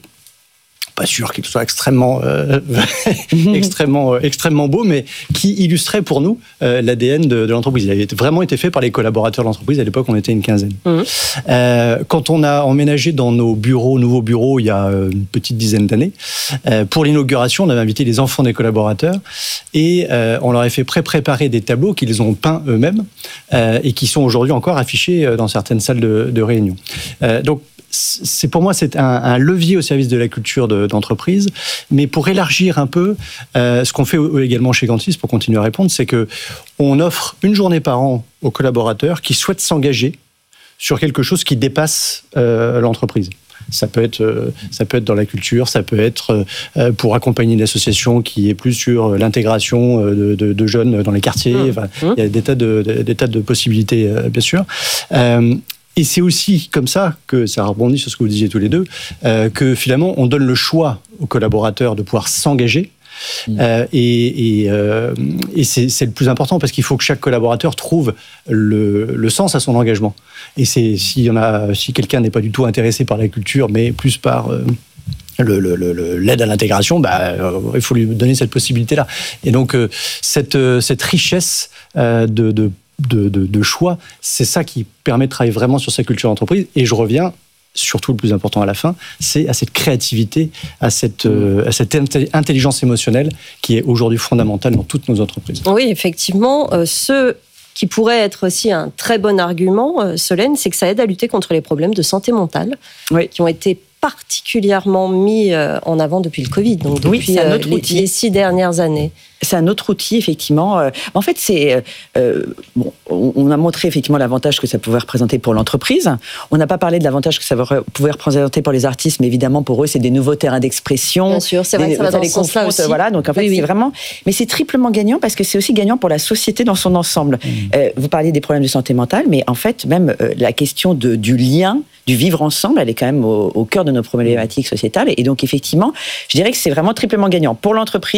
Pas sûr qu'il soit extrêmement, euh, extrêmement, euh, extrêmement beau, mais qui illustrait pour nous euh, l'A D N de, de l'entreprise. Il avait vraiment été fait par les collaborateurs de l'entreprise. À l'époque, on était une quinzaine. Mmh. Euh, quand on a emménagé dans nos bureaux, nouveaux bureaux, il y a une petite dizaine d'années, euh, pour l'inauguration, on avait invité les enfants des collaborateurs et euh, on leur a fait pré-préparer des tableaux qu'ils ont peints eux-mêmes euh, et qui sont aujourd'hui encore affichés dans certaines salles de, de réunion. Euh, donc, c'est pour moi c'est un, un levier au service de la culture de, d'entreprise, mais pour élargir un peu, euh, ce qu'on fait également chez Cantis, pour continuer à répondre, c'est que on offre une journée par an aux collaborateurs qui souhaitent s'engager sur quelque chose qui dépasse euh, l'entreprise. Ça peut être, euh, ça peut être dans la culture, ça peut être euh, pour accompagner une association qui est plus sur l'intégration de, de, de jeunes dans les quartiers. Mmh. Enfin, mmh. Il y a des tas de, des tas de possibilités, euh, bien sûr. Euh, Et c'est aussi comme ça que, ça rebondit sur ce que vous disiez tous les deux, euh, que finalement on donne le choix aux collaborateurs de pouvoir s'engager. Mmh. Euh, et, et, euh, et c'est, c'est le plus important parce qu'il faut que chaque collaborateur trouve le, le sens à son engagement. Et c'est, s'il y en a, si quelqu'un n'est pas du tout intéressé par la culture, mais plus par euh, Le, le, le, l'aide à l'intégration, bah, euh, il faut lui donner cette possibilité-là. Et donc, euh, cette, euh, cette richesse euh, de, de, de, de, de choix, c'est ça qui permet de travailler vraiment sur sa culture d'entreprise. Et je reviens, surtout le plus important à la fin, c'est à cette créativité, à cette, euh, à cette intelligence émotionnelle qui est aujourd'hui fondamentale dans toutes nos entreprises. Oui, effectivement, euh, ce qui pourrait être aussi un très bon argument, euh, Solène, c'est que ça aide à lutter contre les problèmes de santé mentale, oui. qui ont été particulièrement mis en avant depuis le Covid, donc depuis oui, c'est un autre les, outil. les six dernières années. C'est un autre outil, effectivement. En fait, c'est euh, bon, on a montré effectivement l'avantage que ça pouvait représenter pour l'entreprise. On n'a pas parlé de l'avantage que ça pouvait représenter pour les artistes, mais évidemment pour eux, c'est des nouveaux terrains d'expression. Bien sûr, c'est vrai des, que ça va dans ce sens-là aussi. Voilà, donc en fait, oui, oui. c'est vraiment. Mais c'est triplement gagnant parce que c'est aussi gagnant pour la société dans son ensemble. Mmh. Euh, vous parliez des problèmes de santé mentale, mais en fait, même euh, la question de, du lien, du vivre ensemble, elle est quand même au, au cœur de nos problématiques sociétales. Et donc, effectivement, je dirais que c'est vraiment triplement gagnant pour l'entreprise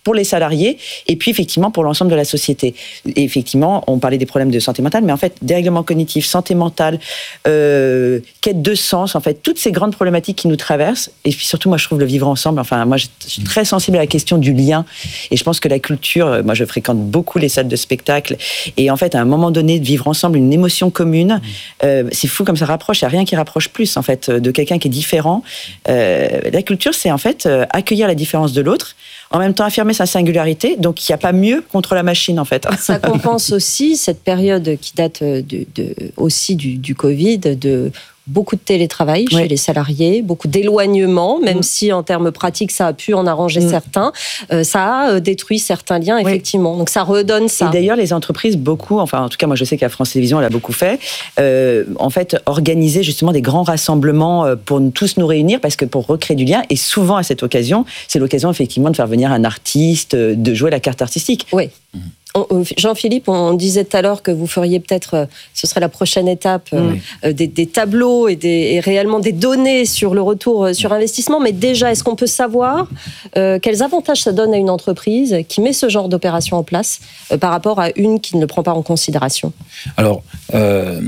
pour les salariés et puis effectivement pour l'ensemble de la société. Et effectivement, on parlait des problèmes de santé mentale, mais en fait, dérèglement cognitif, santé mentale, euh, quête de sens, en fait, toutes ces grandes problématiques qui nous traversent. Et puis surtout, moi, je trouve le vivre ensemble. Enfin, moi, je suis très sensible à la question du lien. Et je pense que la culture, moi, je fréquente beaucoup les salles de spectacle. Et en fait, à un moment donné, de vivre ensemble une émotion commune, euh, c'est fou comme ça rapproche. Il n'y a rien qui rapproche plus, en fait, de quelqu'un qui est différent. Euh, la culture, c'est en fait euh, accueillir la différence de l'autre, en même temps affirmer sa singularité. Donc, il n'y a pas mieux contre la machine, en fait. Ça compense aussi cette période qui date de, de, aussi du, du Covid, de beaucoup de télétravail chez oui. les salariés, beaucoup d'éloignement, même mmh. si en termes pratiques ça a pu en arranger mmh. certains, euh, ça a détruit certains liens, oui. effectivement. Donc ça redonne ça. Et d'ailleurs, les entreprises, beaucoup, enfin en tout cas moi je sais qu'à France Télévisions, elle a beaucoup fait, euh, en fait, organiser justement des grands rassemblements pour tous nous réunir, parce que pour recréer du lien, et souvent à cette occasion, c'est l'occasion effectivement de faire venir un artiste, de jouer la carte artistique. Oui. Mmh. Jean-Philippe, on disait tout à l'heure que vous feriez peut-être, ce serait la prochaine étape, oui. euh, des, des tableaux et, des, et réellement des données sur le retour sur investissement. Mais déjà, est-ce qu'on peut savoir euh, quels avantages ça donne à une entreprise qui met ce genre d'opération en place euh, par rapport à une qui ne le prend pas en considération ? Alors, euh,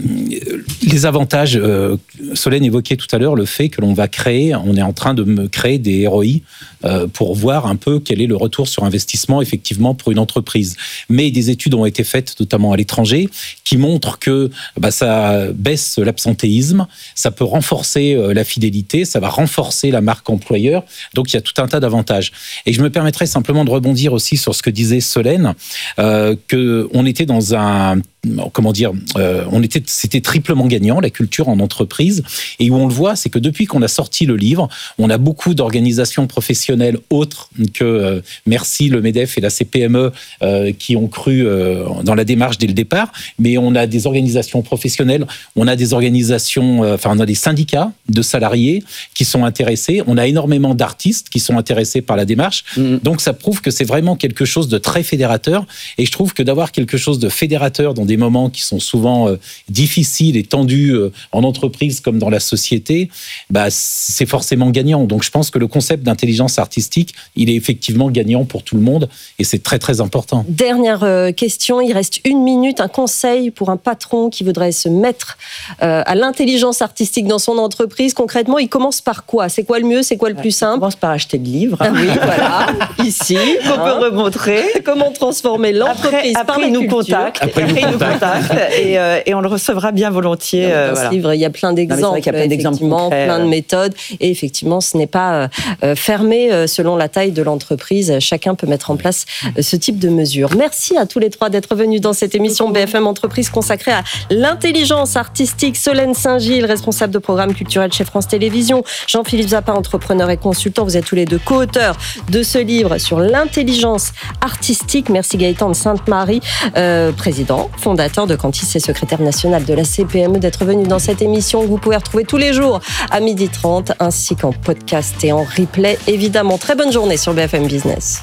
les avantages, euh, Solène évoquait tout à l'heure le fait que l'on va créer, on est en train de me créer des R O I euh, pour voir un peu quel est le retour sur investissement effectivement pour une entreprise. Mais des études ont été faites, notamment à l'étranger, qui montrent que bah, ça baisse l'absentéisme, ça peut renforcer la fidélité, ça va renforcer la marque employeur. Donc, il y a tout un tas d'avantages. Et je me permettrais simplement de rebondir aussi sur ce que disait Solène, euh, qu'on était dans un... Comment dire, euh, on était, c'était triplement gagnant, la culture en entreprise. Et où on le voit, c'est que depuis qu'on a sorti le livre, on a beaucoup d'organisations professionnelles autres que euh, Merci, le MEDEF et la C P M E euh, qui ont cru euh, dans la démarche dès le départ. Mais on a des organisations professionnelles, on a des organisations, euh, enfin on a des syndicats de salariés qui sont intéressés. On a énormément d'artistes qui sont intéressés par la démarche. Mmh. Donc ça prouve que c'est vraiment quelque chose de très fédérateur. Et je trouve que d'avoir quelque chose de fédérateur dans des moments qui sont souvent euh, difficiles et tendus euh, en entreprise comme dans la société, bah, c'est forcément gagnant. Donc je pense que le concept d'intelligence artistique, il est effectivement gagnant pour tout le monde et c'est très très important. Dernière euh, question, il reste une minute, un conseil pour un patron qui voudrait se mettre euh, à l'intelligence artistique dans son entreprise. Concrètement, il commence par quoi ? C'est quoi le mieux ? C'est quoi le plus simple ? Il commence par acheter de livres. Ah oui, voilà, ici, qu'on hein. peut remontrer. Comment transformer l'entreprise après, par après la il nous culture. Contacte. Après, après il nous contacte et, euh, et on le recevra bien volontiers. Dans euh, ce voilà. livre, il y a plein d'exemples, il y a plein d'exemples concrets, plein de méthodes. Et effectivement, ce n'est pas euh, fermé euh, selon la taille de l'entreprise. Chacun peut mettre en place euh, ce type de mesures. Merci à tous les trois d'être venus dans cette émission B F M Entreprise consacrée à l'intelligence artistique. Solène Saint-Gilles, responsable de programme culturel chez France Télévisions. Jean-Philippe Zappa, entrepreneur et consultant. Vous êtes tous les deux co-auteurs de ce livre sur l'intelligence artistique. Merci Gaëtan de Sainte-Marie, euh, président, fondateur de Cantis et secrétaire national de la C P M E, d'être venu dans cette émission que vous pouvez retrouver tous les jours à midi trente, ainsi qu'en podcast et en replay, évidemment. Très bonne journée sur B F M Business.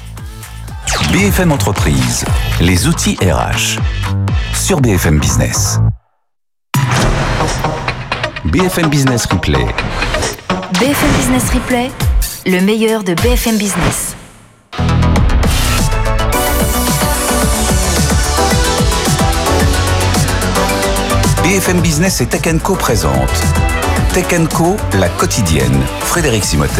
B F M Entreprise, les outils R H, sur B F M Business. B F M Business Replay. B F M Business Replay, le meilleur de B F M Business. B F M Business et Tech and Co présente Tech and Co, la quotidienne. Frédéric Simotel.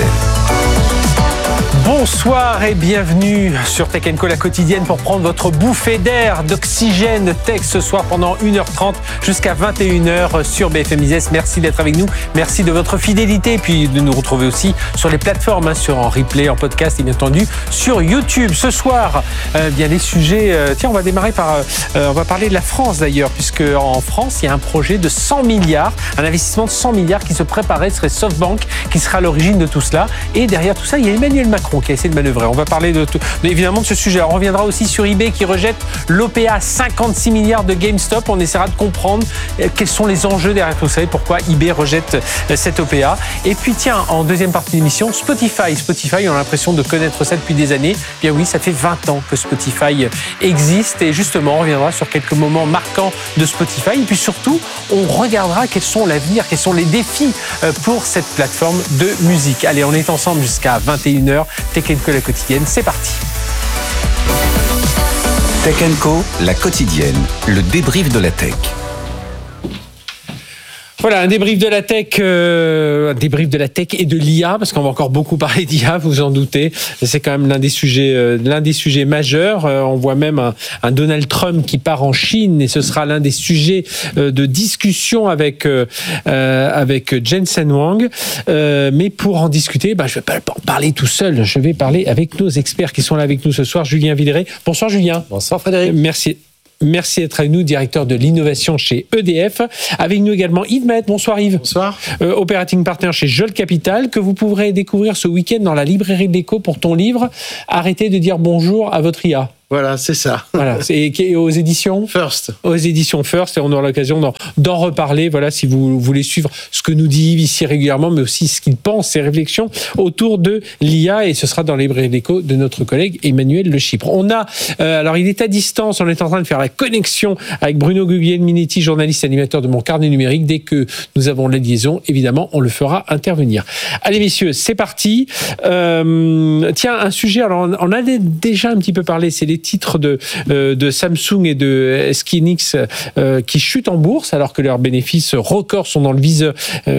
Bonsoir et bienvenue sur Tech and Co, la quotidienne, pour prendre votre bouffée d'air, d'oxygène tech ce soir pendant une heure trente jusqu'à vingt et une heures sur B F M Business. Merci d'être avec nous, merci de votre fidélité et puis de nous retrouver aussi sur les plateformes, hein, sur en replay, en podcast et bien entendu sur YouTube. Ce soir, euh, bien les sujets, euh, tiens on va démarrer par, euh, on va parler de la France d'ailleurs, puisque en France il y a un projet de cent milliards, un investissement de cent milliards qui se préparait, ce serait SoftBank qui sera à l'origine de tout cela, et derrière tout ça il y a Emmanuel Macron qui a essayé de manœuvrer. On va parler de tout, évidemment de ce sujet. Alors, on reviendra aussi sur eBay qui rejette l'O P A cinquante-six milliards de GameStop. On essaiera de comprendre quels sont les enjeux derrière tout ça et pourquoi eBay rejette cette O P A. Et puis tiens, en deuxième partie de l'émission, Spotify. Spotify, on a l'impression de connaître ça depuis des années. Bien oui, ça fait vingt ans que Spotify existe et justement, on reviendra sur quelques moments marquants de Spotify. Et puis surtout, on regardera quels sont l'avenir, quels sont les défis pour cette plateforme de musique. Allez, on est ensemble jusqu'à vingt et une heures. Tech and Co, la quotidienne, c'est parti. Tech and Co, la quotidienne, le débrief de la tech. Voilà, un débrief de la tech, euh, un débrief de la tech et de l'I A, parce qu'on va encore beaucoup parler d'I A, vous en doutez. C'est quand même l'un des sujets, euh, l'un des sujets majeurs. Euh, on voit même un, un Donald Trump qui part en Chine, et ce sera l'un des sujets euh, de discussion avec euh, avec Jensen Huang. Euh, mais pour en discuter, bah, je vais pas en parler tout seul. Je vais parler avec nos experts qui sont là avec nous ce soir. Julien Villeray. Bonsoir Julien. Bonsoir Frédéric. Merci. Merci d'être avec nous, directeur de l'innovation chez E D F. Avec nous également Yves Maët. Bonsoir Yves. Bonsoir. Euh, operating partner chez Jolt Capital, que vous pourrez découvrir ce week-end dans la librairie de l'Écho pour ton livre « Arrêtez de dire bonjour à votre I A ». Voilà, c'est ça. Voilà, c'est aux éditions First. Aux éditions First, et on aura l'occasion d'en, d'en reparler. Voilà, si vous voulez suivre ce que nous dit Yves ici régulièrement, mais aussi ce qu'il pense, ses réflexions autour de l'I A, et ce sera dans les librairies de l'Écho de notre collègue Emmanuel Le Chypre. On a, euh, alors il est à distance, on est en train de faire la connexion avec Bruno Guglielminetti, journaliste et animateur de Mon Carnet Numérique. Dès que nous avons la liaison, évidemment, on le fera intervenir. Allez messieurs, c'est parti. Euh, tiens, un sujet, alors on en a déjà un petit peu parlé, c'est les titres de, euh, de Samsung et de S K Hynix euh, qui chutent en bourse alors que leurs bénéfices records sont dans le viseur,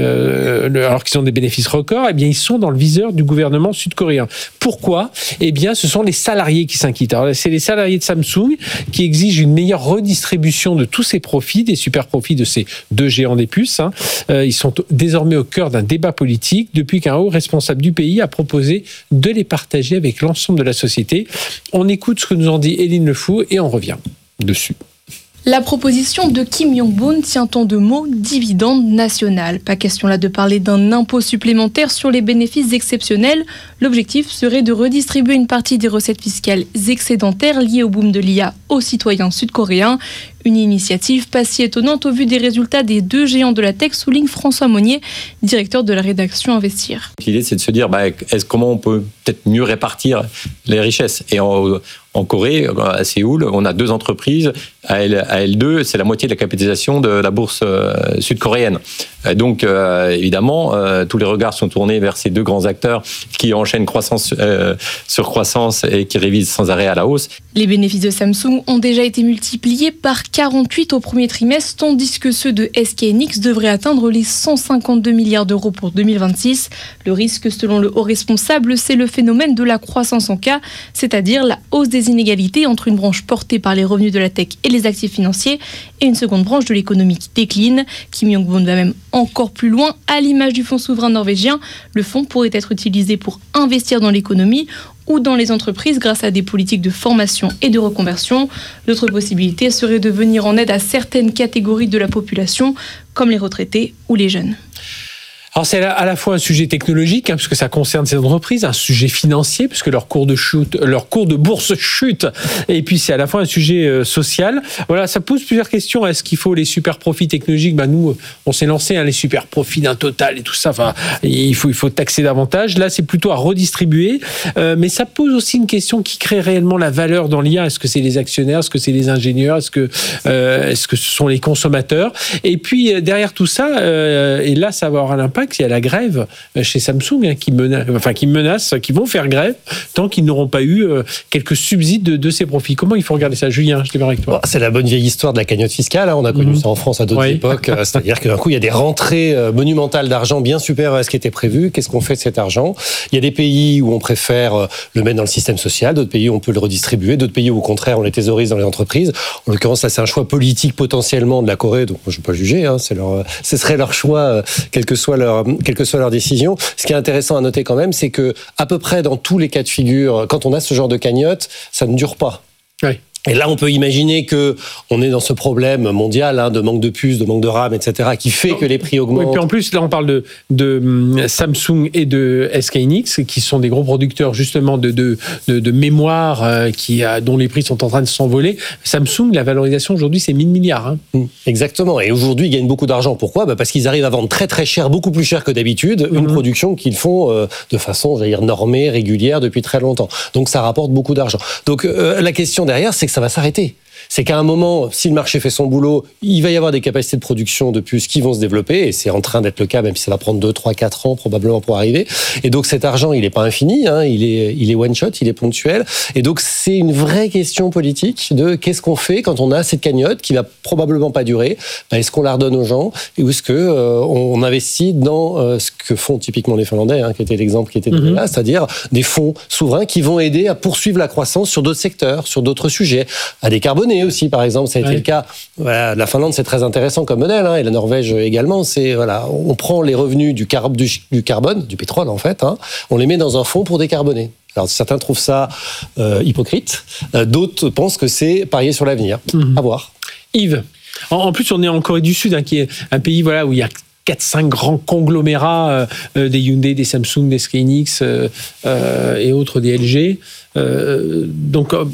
euh, alors qu'ils ont des bénéfices records, eh bien ils sont dans le viseur du gouvernement sud-coréen. Pourquoi ? Eh bien ce sont les salariés qui s'inquiètent. Alors c'est les salariés de Samsung qui exigent une meilleure redistribution de tous ces profits, des super profits de ces deux géants des puces. Hein. Euh, ils sont désormais au cœur d'un débat politique depuis qu'un haut responsable du pays a proposé de les partager avec l'ensemble de la société. On écoute ce que nous en dit Éline Le Fou et on revient dessus. La proposition de Kim Yong-bun tient en deux mots dividende national. Pas question là de parler d'un impôt supplémentaire sur les bénéfices exceptionnels. L'objectif serait de redistribuer une partie des recettes fiscales excédentaires liées au boom de l'I A aux citoyens sud-coréens. Une initiative pas si étonnante au vu des résultats des deux géants de la tech, souligne François Monnier, directeur de la rédaction Investir. L'idée, c'est de se dire bah, est-ce, comment on peut peut-être mieux répartir les richesses. Et en, en Corée, à Séoul, on a deux entreprises. À L deux, c'est la moitié de la capitalisation de la bourse euh, sud-coréenne. Donc, euh, évidemment, euh, tous les regards sont tournés vers ces deux grands acteurs qui enchaînent croissance euh, sur croissance et qui révisent sans arrêt à la hausse. Les bénéfices de Samsung ont déjà été multipliés par quarante-huit au premier trimestre, tandis que ceux de S K Hynix devraient atteindre les cent cinquante-deux milliards d'euros pour deux mille vingt-six. Le risque, selon le haut responsable, c'est le phénomène de la croissance en K, c'est-à-dire la hausse des inégalités entre une branche portée par les revenus de la tech et les actifs financiers et une seconde branche de l'économie qui décline. Kim Yong-bun va même encore plus loin. À l'image du fonds souverain norvégien, le fonds pourrait être utilisé pour investir dans l'économie ou dans les entreprises grâce à des politiques de formation et de reconversion. L'autre possibilité serait de venir en aide à certaines catégories de la population, comme les retraités ou les jeunes. Alors c'est à la fois un sujet technologique, hein, puisque ça concerne ces entreprises, un sujet financier, puisque leur cours de chute, leur cours de bourse chute, et puis c'est à la fois un sujet euh, social. Voilà, ça pose plusieurs questions. Est-ce qu'il faut les super profits technologiques ? Ben nous, on s'est lancé hein, les super profits d'un Total et tout ça. Enfin, il faut il faut taxer davantage. Là, c'est plutôt à redistribuer, euh, mais ça pose aussi une question qui crée réellement la valeur dans l'I A. Est-ce que c'est les actionnaires ? Est-ce que c'est les ingénieurs ? Est-ce que euh, est-ce que ce sont les consommateurs ? Et puis derrière tout ça, euh, et là, ça va avoir un impact. Il y a la grève chez Samsung hein, qui, menace, enfin, qui menace, qui vont faire grève tant qu'ils n'auront pas eu euh, quelques subsides de, de ces profits. Comment il faut regarder ça, Julien ? Je démarre avec toi. Bon, c'est la bonne vieille histoire de la cagnotte fiscale. Hein. On a connu mmh. ça en France à d'autres oui. époques. C'est-à-dire que d'un coup, il y a des rentrées monumentales d'argent bien supérieures à ce qui était prévu. Qu'est-ce qu'on fait de cet argent ? Il y a des pays où on préfère le mettre dans le système social, d'autres pays où on peut le redistribuer, d'autres pays où au contraire on les thésaurise dans les entreprises. En l'occurrence, là, c'est un choix politique potentiellement de la Corée. Donc, moi, je ne vais pas juger. Hein. C'est leur, ce serait leur choix, quel que soit leur quelle que soit leur décision. Ce qui est intéressant à noter quand même, c'est que à peu près dans tous les cas de figure, quand on a ce genre de cagnotte, ça ne dure pas. Oui. Et là, on peut imaginer que on est dans ce problème mondial hein, de manque de puces, de manque de RAM, et cetera, qui fait que les prix augmentent. Oui, puis en plus, là, on parle de, de Samsung et de S K Hynix, qui sont des gros producteurs justement de, de, de, de mémoire, euh, qui, dont les prix sont en train de s'envoler. Samsung, la valorisation aujourd'hui, c'est mille milliards. Hein. Exactement. Et aujourd'hui, ils gagnent beaucoup d'argent. Pourquoi ? Bah parce qu'ils arrivent à vendre très très cher, beaucoup plus cher que d'habitude, une mmh. production qu'ils font euh, de façon, j'allais dire, normée, régulière depuis très longtemps. Donc ça rapporte beaucoup d'argent. Donc euh, la question derrière, c'est que ça va s'arrêter. C'est qu'à un moment, si le marché fait son boulot, il va y avoir des capacités de production de puces qui vont se développer, et c'est en train d'être le cas, même si ça va prendre deux, trois, quatre ans probablement pour arriver. Et donc cet argent, il n'est pas infini, hein, il est, il est one shot, il est ponctuel. Et donc c'est une vraie question politique de qu'est-ce qu'on fait quand on a cette cagnotte qui va probablement pas durer. Ben, est-ce qu'on la redonne aux gens, ou est-ce que euh, on investit dans euh, ce que font typiquement les Finlandais, hein, qui était l'exemple qui était donné là, c'est-à-dire des fonds souverains qui vont aider à poursuivre la croissance sur d'autres secteurs, sur d'autres sujets, à décarboner aussi, par exemple. Ça a été ouais. le cas. Voilà, la Finlande, c'est très intéressant comme modèle, hein, et la Norvège également. C'est voilà, on prend les revenus du, car- du, du carbone, du pétrole en fait, hein, on les met dans un fonds pour décarboner. Alors certains trouvent ça euh, hypocrite, euh, d'autres pensent que c'est parier sur l'avenir. Mmh. À voir. Yves, en, en plus on est en Corée du Sud, hein, qui est un pays voilà où il y a quatre cinq grands conglomérats, euh, des Hyundai, des Samsung, des S K Hynix euh, euh, et autres, des L G. Euh, donc, euh,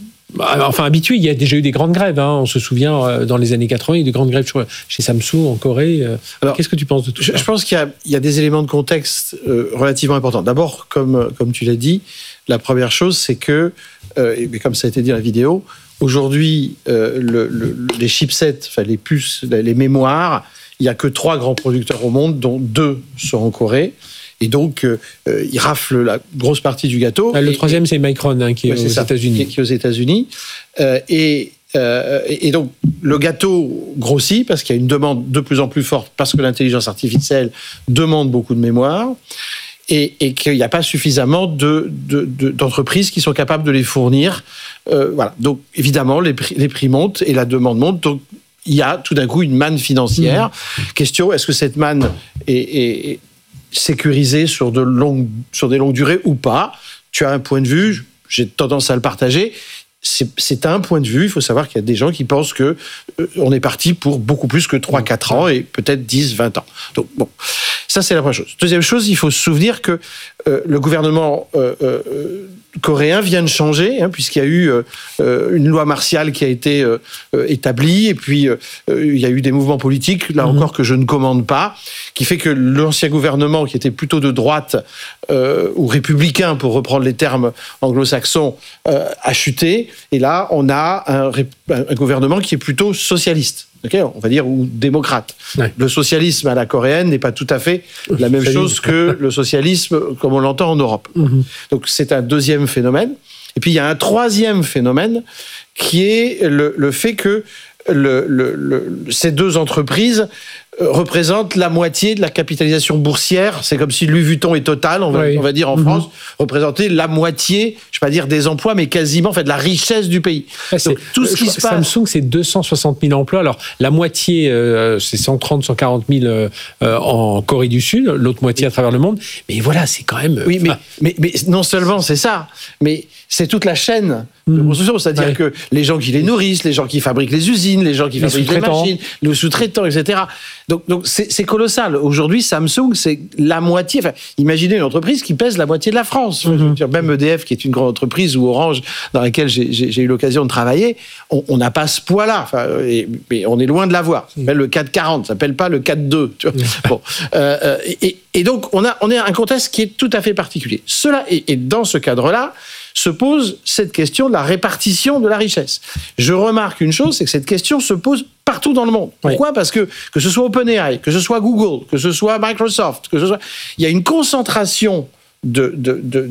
enfin, habitué, il y a déjà eu des grandes grèves. Hein. On se souvient, euh, dans les années quatre-vingts, il y a eu des grandes grèves chez Samsung en Corée. Euh, Alors, qu'est-ce que tu penses de tout je, ça ? Je pense qu'il y a, il y a des éléments de contexte euh, relativement importants. D'abord, comme, comme tu l'as dit, la première chose, c'est que, euh, et comme ça a été dit dans la vidéo, aujourd'hui, euh, le, le, les chipsets, enfin les puces, les mémoires, il n'y a que trois grands producteurs au monde, dont deux sont en Corée. Et donc, euh, ils raflent la grosse partie du gâteau. Le et, troisième, c'est Micron, hein, qui, est ouais, aux États-Unis. qui est aux États-Unis. Euh, et, euh, et donc, le gâteau grossit parce qu'il y a une demande de plus en plus forte, parce que l'intelligence artificielle demande beaucoup de mémoire. Et, et qu'il n'y a pas suffisamment de, de, de, d'entreprises qui sont capables de les fournir. Euh, voilà. Donc, évidemment, les prix, les prix montent et la demande monte. Donc, il y a tout d'un coup une manne financière. Mmh. Question, est-ce que cette manne est, est, est sécurisée sur, de longues, sur des longues durées ou pas ? Tu as un point de vue, j'ai tendance à le partager. C'est, c'est un point de vue. Il faut savoir qu'il y a des gens qui pensent qu'on euh, est parti pour beaucoup plus que trois à quatre ans et peut-être dix, vingt ans. Donc, bon, ça, c'est la première chose. Deuxième chose, il faut se souvenir que euh, le gouvernement euh, euh, coréen vient de changer, hein, puisqu'il y a eu euh, une loi martiale qui a été euh, établie, et puis euh, il y a eu des mouvements politiques, là mmh. encore, que je ne commande pas, qui fait que l'ancien gouvernement, qui était plutôt de droite, euh, ou républicain, pour reprendre les termes anglo-saxons, euh, a chuté, et là, on a un, un gouvernement qui est plutôt socialiste. Okay, on va dire, ou démocrate. Ouais. Le socialisme à la coréenne n'est pas tout à fait la même chose que le socialisme comme on l'entend en Europe. Mmh. Donc c'est un deuxième phénomène. Et puis il y a un troisième phénomène qui est le, le fait que le, le, le, ces deux entreprises représentent la moitié de la capitalisation boursière. C'est comme si Louis Vuitton et Total, on va, oui. on va dire en mmh. France, représentaient la moitié, je ne vais pas dire des emplois, mais quasiment en fait, de la richesse du pays. Ouais, donc, tout ce qui se passe... Samsung, c'est deux cent soixante mille emplois. Alors, la moitié, euh, c'est cent trente, cent quarante mille euh, en Corée du Sud, l'autre moitié à travers le monde. Mais voilà, c'est quand même... Oui, mais, mais, mais non seulement c'est ça, mais c'est toute la chaîne de construction. C'est-à-dire ouais. que les gens qui les nourrissent, les gens qui fabriquent les usines, les gens qui les fabriquent les machines, les sous-traitants, et cetera. Donc, donc c'est, c'est colossal. Aujourd'hui, Samsung, c'est la moitié. Enfin, imaginez une entreprise qui pèse la moitié de la France. Mm-hmm. Même E D F, qui est une grande entreprise, ou Orange, dans laquelle j'ai, j'ai, j'ai eu l'occasion de travailler, on n'a pas ce poids-là. Enfin, et, mais on est loin de l'avoir. Ça s'appelle le quatre quarante, ça s'appelle pas le quatre deux. Tu vois. Mm-hmm. Bon, euh, et, et donc, on a, on a un contexte qui est tout à fait particulier. Cela, et, et dans ce cadre-là, se pose cette question de la répartition de la richesse. Je remarque une chose, c'est que cette question se pose partout dans le monde. Pourquoi ? Oui. Parce que que ce soit OpenAI, que ce soit Google, que ce soit Microsoft, que ce soit... il y a une concentration de, de, de,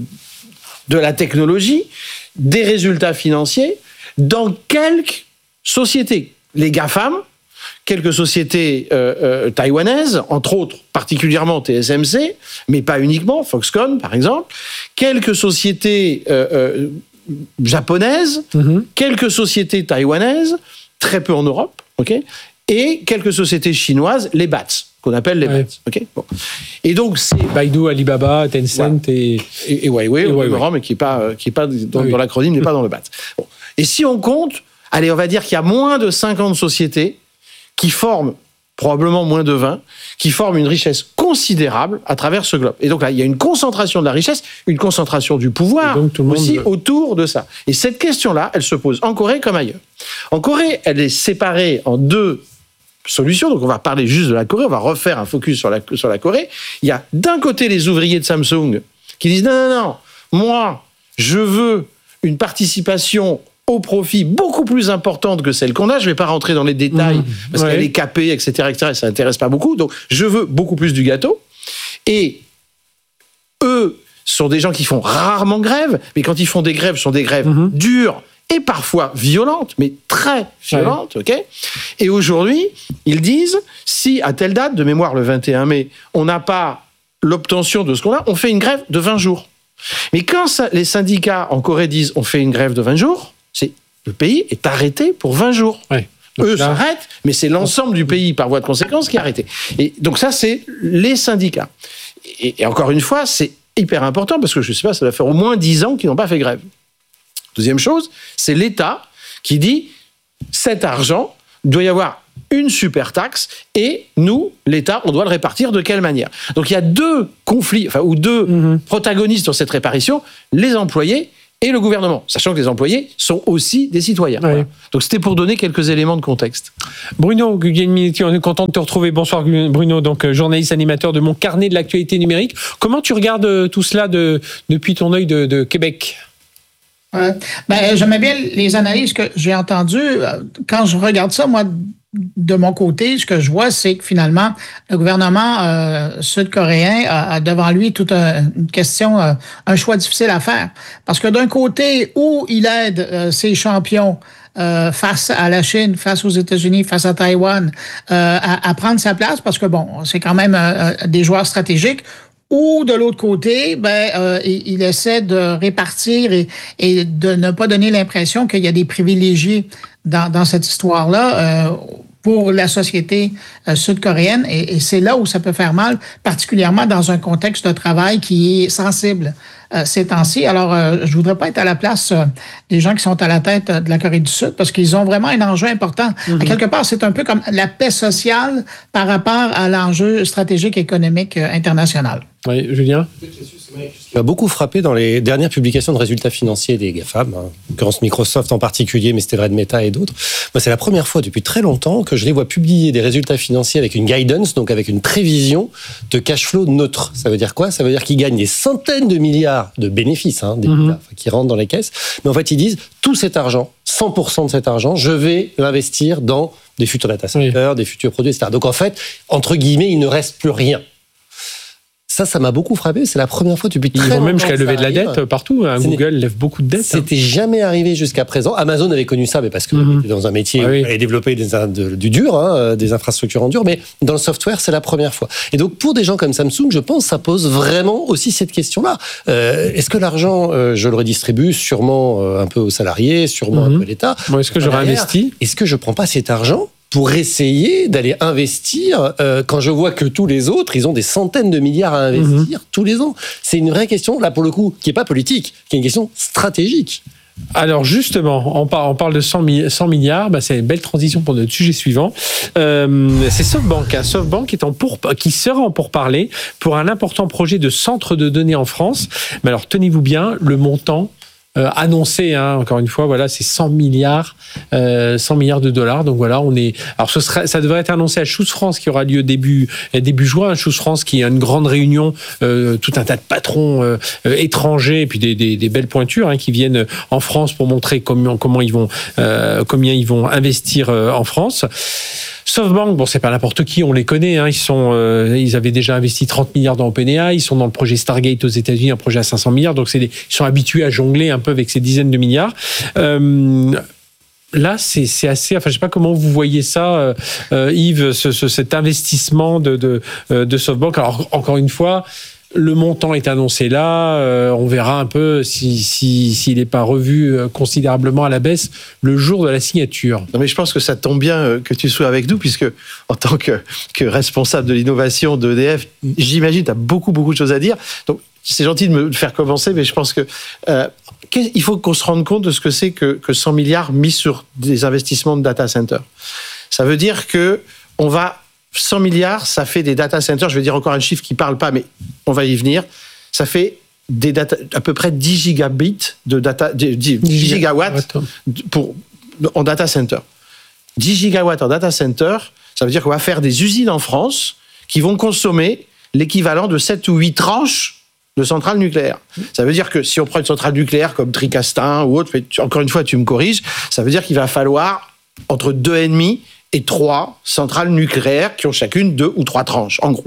de la technologie, des résultats financiers, dans quelques sociétés. Les GAFAM, quelques sociétés euh, euh, taïwanaises, entre autres, particulièrement T S M C, mais pas uniquement, Foxconn par exemple, quelques sociétés euh, euh, japonaises, mm-hmm. quelques sociétés taïwanaises, très peu en Europe, okay, et quelques sociétés chinoises, les B A T S, qu'on appelle les ouais. B A T S. Okay, bon. Et donc c'est Baidu, Alibaba, Tencent ouais. et... et et Huawei, et Huawei. mais qui n'est pas, qui est pas dans, oui. dans l'acronyme, n'est pas dans le B A T S. Bon. Et si on compte, allez, on va dire qu'il y a moins de cinquante sociétés qui forment, probablement moins de vingt, qui forment une richesse considérable à travers ce globe. Et donc là, il y a une concentration de la richesse, une concentration du pouvoir aussi monde... autour de ça. Et cette question-là, elle se pose en Corée comme ailleurs. En Corée, elle est séparée en deux solutions. Donc on va parler juste de la Corée, on va refaire un focus sur la, sur la Corée. Il y a d'un côté les ouvriers de Samsung qui disent « Non, non, non, moi, je veux une participation au profit beaucoup plus importante que celle qu'on a. Je ne vais pas rentrer dans les détails, mmh, parce ouais. qu'elle est capée, et cetera, et cetera, et ça n'intéresse pas beaucoup. Donc, je veux beaucoup plus du gâteau. Et eux sont des gens qui font rarement grève, mais quand ils font des grèves, ce sont des grèves mmh. dures et parfois violentes, mais très violentes, ouais. ok ? Et aujourd'hui, ils disent, si à telle date, de mémoire le vingt et un mai, on n'a pas l'obtention de ce qu'on a, on fait une grève de vingt jours. Mais quand ça, les syndicats en Corée disent, on fait une grève de vingt jours, c'est le pays est arrêté pour vingt jours. Ouais. Eux là... s'arrêtent, mais c'est l'ensemble du pays, par voie de conséquence, qui est arrêté. Et donc ça, c'est les syndicats. Et, et encore une fois, c'est hyper important, parce que je ne sais pas, ça va faire au moins dix ans qu'ils n'ont pas fait grève. Deuxième chose, c'est l'État qui dit cet argent, il doit y avoir une super taxe et nous, l'État, on doit le répartir de quelle manière ? Donc il y a deux conflits, enfin, ou deux mmh. protagonistes dans cette répartition, les employés et le gouvernement, sachant que les employés sont aussi des citoyens. Oui. Voilà. Donc c'était pour donner quelques éléments de contexte. Bruno Guglielminetti, on est content de te retrouver. Bonsoir Bruno, donc journaliste animateur de Mon Carnet de l'actualité numérique. Comment tu regardes tout cela de, depuis ton œil de, de Québec ? Ouais. Ben, j'aimais bien les analyses que j'ai entendues. Quand je regarde ça, moi, de mon côté, ce que je vois, c'est que finalement, le gouvernement euh, sud-coréen a, a devant lui toute un, une question, euh, un choix difficile à faire. Parce que d'un côté, où il aide euh, ses champions euh, face à la Chine, face aux États-Unis, face à Taïwan, euh, à, à prendre sa place, parce que bon, c'est quand même euh, des joueurs stratégiques, ou de l'autre côté, ben, euh, il, il essaie de répartir et, et de ne pas donner l'impression qu'il y a des privilégiés dans, dans cette histoire-là euh, pour la société euh, sud-coréenne. Et, et c'est là où ça peut faire mal, particulièrement dans un contexte de travail qui est sensible euh, ces temps-ci. Alors, euh, je voudrais pas être à la place euh, des gens qui sont à la tête euh, de la Corée du Sud parce qu'ils ont vraiment un enjeu important. Mm-hmm. À quelque part, c'est un peu comme la paix sociale par rapport à l'enjeu stratégique économique euh, international. Oui, Julien ? Ce qui m'a beaucoup frappé dans les dernières publications de résultats financiers des GAFAM, en l'occurrence Microsoft en particulier, mais c'était vrai de Meta et d'autres, moi, c'est la première fois depuis très longtemps que je les vois publier des résultats financiers avec une guidance, donc avec une prévision de cash flow neutre. Ça veut dire quoi ? Ça veut dire qu'ils gagnent des centaines de milliards de bénéfices, hein, des mm-hmm. milliards qui rentrent dans les caisses, mais en fait, ils disent tout cet argent, cent pour cent de cet argent, je vais l'investir dans des futurs data centers, oui. des futurs produits, et cetera. Donc en fait, entre guillemets, il ne reste plus rien. Ça, ça m'a beaucoup frappé. C'est la première fois depuis très longtemps. Ils ont même jusqu'à lever de la dette partout. Hein. Google lève beaucoup de dettes. C'était hein. jamais arrivé jusqu'à présent. Amazon avait connu ça, mais parce qu'il mm-hmm. était dans un métier ah, où il fallait développer des, de, du dur, hein, des infrastructures en dur. Mais dans le software, c'est la première fois. Et donc, pour des gens comme Samsung, je pense que ça pose vraiment aussi cette question-là. Euh, est-ce que l'argent, euh, je le redistribue sûrement euh, un peu aux salariés, sûrement mm-hmm. un peu à l'État ? Bon, est-ce que j'aurais investi ? Est-ce que je prends pas cet argent pour essayer d'aller investir euh, quand je vois que tous les autres, ils ont des centaines de milliards à investir mmh. tous les ans. C'est une vraie question, là, pour le coup, qui n'est pas politique, qui est une question stratégique. Alors justement, on parle, on parle de cent milliards, bah c'est une belle transition pour notre sujet suivant. Euh, c'est SoftBank, hein. SoftBank est en pour, qui sera en pourparlers pour un important projet de centre de données en France. Mais alors tenez-vous bien, le montant Euh, annoncé, hein, encore une fois, voilà, c'est cent milliards, euh, cent milliards de dollars. Donc voilà, on est. Alors ce serait, ça devrait être annoncé à Choose France qui aura lieu début début juin. Choose France qui a une grande réunion, euh, tout un tas de patrons euh, étrangers et puis des, des, des belles pointures hein, qui viennent en France pour montrer comment comment ils vont euh, combien ils vont investir euh, en France. SoftBank, bon, c'est pas n'importe qui, on les connaît. Hein, ils sont, euh, ils avaient déjà investi trente milliards dans OpenAI. Ils sont dans le projet Stargate aux États-Unis, un projet à cinq cents milliards. Donc, c'est des, ils sont habitués à jongler un peu avec ces dizaines de milliards. Euh, Là, c'est, c'est assez. Enfin, je sais pas comment vous voyez ça, euh, Yves, ce, ce, cet investissement de, de, de SoftBank. Alors, encore une fois. Le montant est annoncé là, euh, on verra un peu si, si, s'il n'est pas revu considérablement à la baisse le jour de la signature. Non mais je pense que ça tombe bien que tu sois avec nous, puisque en tant que, que responsable de l'innovation d'E D F, j'imagine que tu as beaucoup, beaucoup de choses à dire. Donc c'est gentil de me faire commencer, mais je pense que euh, il faut qu'on se rende compte de ce que c'est que, que cent milliards mis sur des investissements de data center. Ça veut dire que on va... cent milliards, ça fait des data centers, je vais dire encore un chiffre qui ne parle pas, mais on va y venir, ça fait des data, à peu près dix gigabits de data, dix gigawatts pour, en data center. dix gigawatts en data center, ça veut dire qu'on va faire des usines en France qui vont consommer l'équivalent de sept ou huit tranches de centrales nucléaires. Ça veut dire que si on prend une centrale nucléaire comme Tricastin ou autre, mais tu, encore une fois, tu me corriges, ça veut dire qu'il va falloir entre deux et demi et trois centrales nucléaires qui ont chacune deux ou trois tranches, en gros.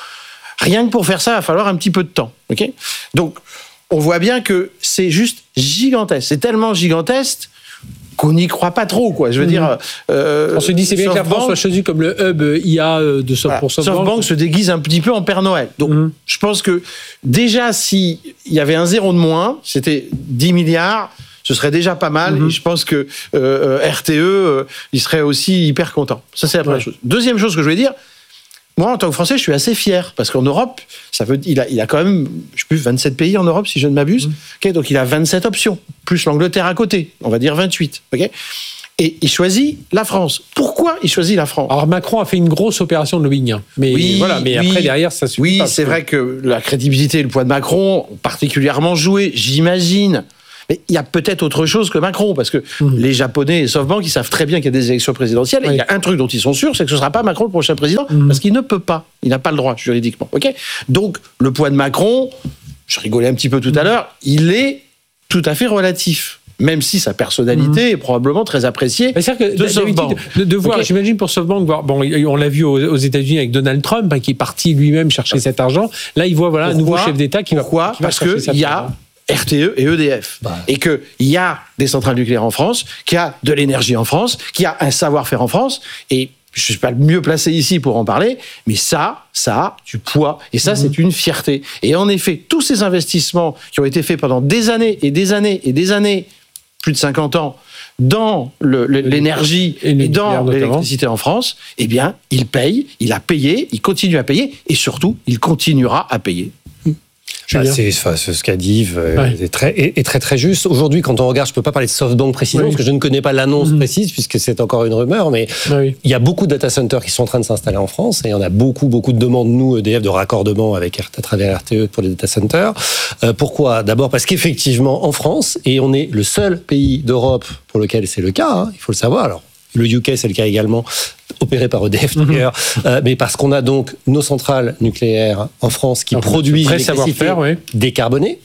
Rien que pour faire ça, il va falloir un petit peu de temps. Okay ? Donc, on voit bien que c'est juste gigantesque. C'est tellement gigantesque qu'on n'y croit pas trop, quoi. Je veux mmh. dire... Euh, on se dit, c'est bien que la France soit choisie comme le hub I A de Soft, pour SoftBank. SoftBank se déguise un petit peu en Père Noël. Donc, mmh. je pense que déjà, s'il y avait un zéro de moins, c'était dix milliards, ce serait déjà pas mal. Mmh. Et je pense que euh, R T E, euh, il serait aussi hyper content. Ça, c'est la première ouais. chose. Deuxième chose que je voulais dire, moi, en tant que Français, je suis assez fier, parce qu'en Europe, ça veut, il, a, il a quand même, je sais plus, vingt-sept pays en Europe, si je ne m'abuse. Mmh. Okay, donc, il a vingt-sept options, plus l'Angleterre à côté, on va dire vingt-huit. Okay, et il choisit la France. Pourquoi il choisit la France ? Alors, Macron a fait une grosse opération de lobbying. Hein. Mais, oui, voilà, mais oui, après, derrière, ça suffit Oui, pas, c'est que... vrai que la crédibilité et le poids de Macron ont particulièrement joué, j'imagine. Mais il y a peut-être autre chose que Macron, parce que mmh. les Japonais et SoftBank, ils savent très bien qu'il y a des élections présidentielles, oui. et il y a un truc dont ils sont sûrs, c'est que ce ne sera pas Macron le prochain président, mmh. parce qu'il ne peut pas, il n'a pas le droit juridiquement. Okay ? Donc, le poids de Macron, je rigolais un petit peu tout à l'heure, il est tout à fait relatif. Même si sa personnalité mmh. est probablement très appréciée c'est que de SoftBank. De, de voir, okay. j'imagine pour SoftBank, bon, on l'a vu aux, aux États-Unis avec Donald Trump, hein, qui est parti lui-même chercher ouais. cet argent. Là, il voit voilà, un nouveau chef d'État qui va. Pourquoi ? Qui va Parce qu'il y a R T E et E D F. Bah. Et qu'il y a des centrales nucléaires en France, qu'il y a de l'énergie en France, qu'il y a un savoir-faire en France. Et je ne suis pas le mieux placé ici pour en parler, mais ça, ça a du poids. Et ça, mmh. c'est une fierté. Et en effet, tous ces investissements qui ont été faits pendant des années et des années et des années, plus de cinquante ans, dans le, le, l'énergie et, et dans l'électricité en France, eh bien, il paye, il a payé, il continue à payer, et surtout, il continuera à payer. Bah, c'est, enfin, ce qu'a dit Yves ouais. est, très, est, est très très juste. Aujourd'hui, quand on regarde, je ne peux pas parler de SoftBank précisément, oui. parce que je ne connais pas l'annonce mmh. précise, puisque c'est encore une rumeur, mais oui. il y a beaucoup de data centers qui sont en train de s'installer en France, et il y en a beaucoup, beaucoup de demandes, nous, E D F, de raccordement avec, à travers R T E pour les data centers. Euh, pourquoi ? D'abord parce qu'effectivement, en France, et on est le seul pays d'Europe pour lequel c'est le cas, hein, il faut le savoir, alors le U K, c'est le cas également, opéré par E D F d'ailleurs, mmh. euh, mais parce qu'on a donc nos centrales nucléaires en France qui Alors, produisent l'électricité oui. décarbonée,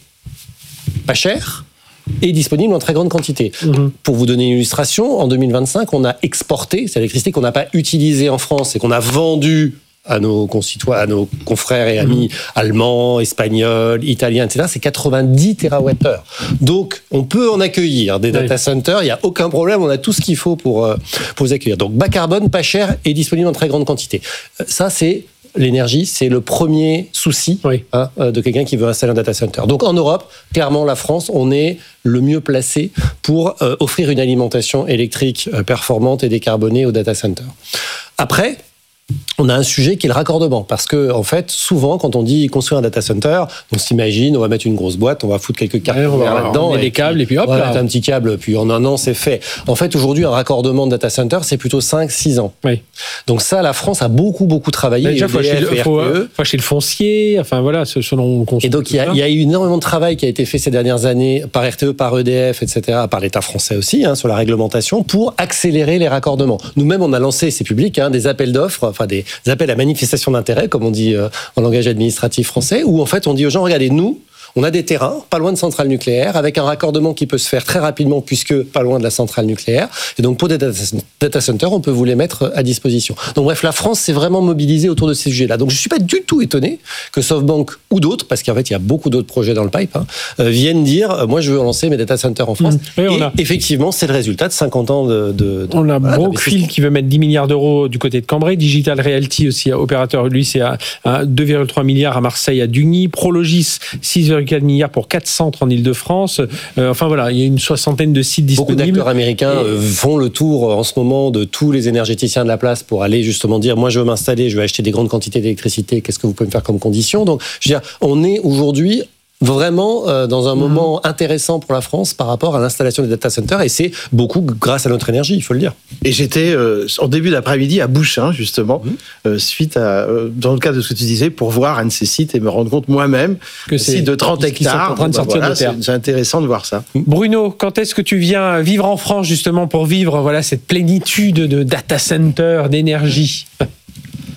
pas chère, et disponible en très grande quantité. Mmh. Pour vous donner une illustration, en deux mille vingt-cinq, on a exporté, c'est l'électricité qu'on n'a pas utilisée en France et qu'on a vendue à nos concitoyens, à nos confrères et amis mmh. allemands, espagnols, italiens, et cetera, c'est quatre-vingt-dix térawattheures. Donc, on peut en accueillir des data centers, il n'y a aucun problème, on a tout ce qu'il faut pour, pour les accueillir. Donc, bas carbone, pas cher et disponible en très grande quantité. Ça, c'est l'énergie, c'est le premier souci oui. hein, de quelqu'un qui veut installer un data center. Donc, en Europe, clairement, la France, on est le mieux placé pour euh, offrir une alimentation électrique euh, performante et décarbonée aux data centers. Après, on a un sujet qui est le raccordement, parce que en fait, souvent, quand on dit construire un data center, on s'imagine, on va mettre une grosse boîte, on va foutre quelques cartes ouais, là-dedans, on met des câbles et puis hop, voilà, là. un petit câble, puis en un an, c'est fait. En fait, aujourd'hui, un raccordement de data center, c'est plutôt cinq six ans. Oui. Donc ça, la France a beaucoup, beaucoup travaillé. Déjà, il faut acheter le, faut, faut acheter le foncier, enfin voilà, selon. Et donc, il y, a, il y a eu énormément de travail qui a été fait ces dernières années par R T E, par E D F, et cetera, par l'État français aussi, hein, sur la réglementation, pour accélérer les raccordements. Nous-mêmes, on a lancé, c'est public, hein, des appels d'offres, enfin des appels à manifestation d'intérêt, comme on dit euh, en langage administratif français, où en fait on dit aux gens, regardez, nous, on a des terrains pas loin de centrales nucléaires, avec un raccordement qui peut se faire très rapidement, puisque pas loin de la centrale nucléaire. Et donc pour des data centers, on peut vous les mettre à disposition. Donc bref, la France s'est vraiment mobilisée autour de ces sujets-là. Donc je ne suis pas du tout étonné que SoftBank ou d'autres, parce qu'en fait il y a beaucoup d'autres projets dans le pipe, hein, euh, viennent dire, euh, moi je veux lancer mes data centers en France. Mmh. Oui, et a... effectivement, c'est le résultat de cinquante ans de... de, de on a voilà, Brookfield qui veut mettre dix milliards d'euros du côté de Cambrai, Digital Realty aussi, opérateur, lui c'est à, à deux virgule trois milliards à Marseille, à Dugny, Prologis, six virgule quatre milliards pour quatre centres en Ile-de-France. Euh, enfin voilà, il y a une soixantaine de sites disponibles. Beaucoup d'acteurs américains et... font le tour en ce moment de tous les énergéticiens de la place pour aller justement dire, moi je veux m'installer, je veux acheter des grandes quantités d'électricité, qu'est-ce que vous pouvez me faire comme condition? Donc, je veux dire, on est aujourd'hui vraiment euh, dans un moment mmh. intéressant pour la France par rapport à l'installation des data centers, et c'est beaucoup grâce à notre énergie, il faut le dire. Et j'étais euh, en début d'après-midi à Bouchain, justement, mmh. euh, suite à, euh, dans le cadre de ce que tu disais, pour voir un de ces sites et me rendre compte moi-même que c'est site de trente hectares. En train de sortir bah, voilà, de terre. C'est, c'est intéressant de voir ça. Bruno, quand est-ce que tu viens vivre en France justement pour vivre voilà cette plénitude de data centers, d'énergie?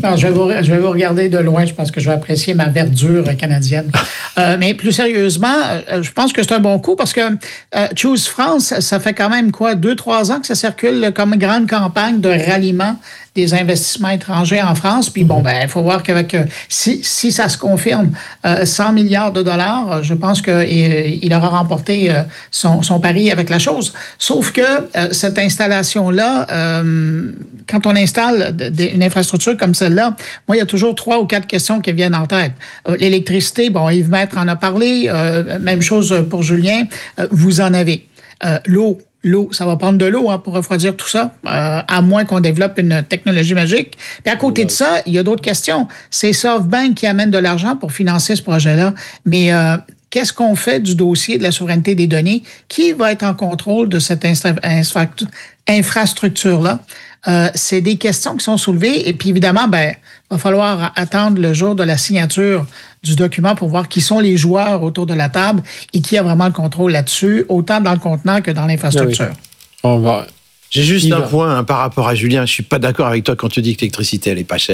Non, je vais, vous, je vais vous regarder de loin. Je pense que je vais apprécier ma verdure canadienne. Euh, mais plus sérieusement, euh, je pense que c'est un bon coup parce que euh, Choose France, ça fait quand même quoi, deux, trois ans que ça circule comme une grande campagne de ralliement des investissements étrangers en France. Puis bon, ben, il faut voir qu'avec euh, si, si ça se confirme, euh, cent milliards de dollars, je pense qu'il il aura remporté euh, son, son pari avec la chose. Sauf que euh, cette installation-là, euh, quand on installe de, de, une infrastructure comme celle-là, moi, il y a toujours trois ou quatre questions qui viennent en tête. Euh, l'électricité, bon, Yves Maître en a parlé. Euh, même chose pour Julien. Euh, vous en avez. Euh, l'eau. L'eau, ça va prendre de l'eau hein, pour refroidir tout ça, euh, à moins qu'on développe une technologie magique. Puis à côté de ça, il y a d'autres questions. C'est SoftBank qui amène de l'argent pour financer ce projet-là. Mais euh, qu'est-ce qu'on fait du dossier de la souveraineté des données? Qui va être en contrôle de cette infra- infrastructure-là? Euh, c'est des questions qui sont soulevées. Et puis évidemment, ben, il va falloir attendre le jour de la signature du document pour voir qui sont les joueurs autour de la table et qui a vraiment le contrôle là-dessus, autant dans le contenant que dans l'infrastructure. Oui. On va... J'ai juste un point hein, par rapport à Julien. Je suis pas d'accord avec toi quand tu dis que l'électricité, elle est pas chère.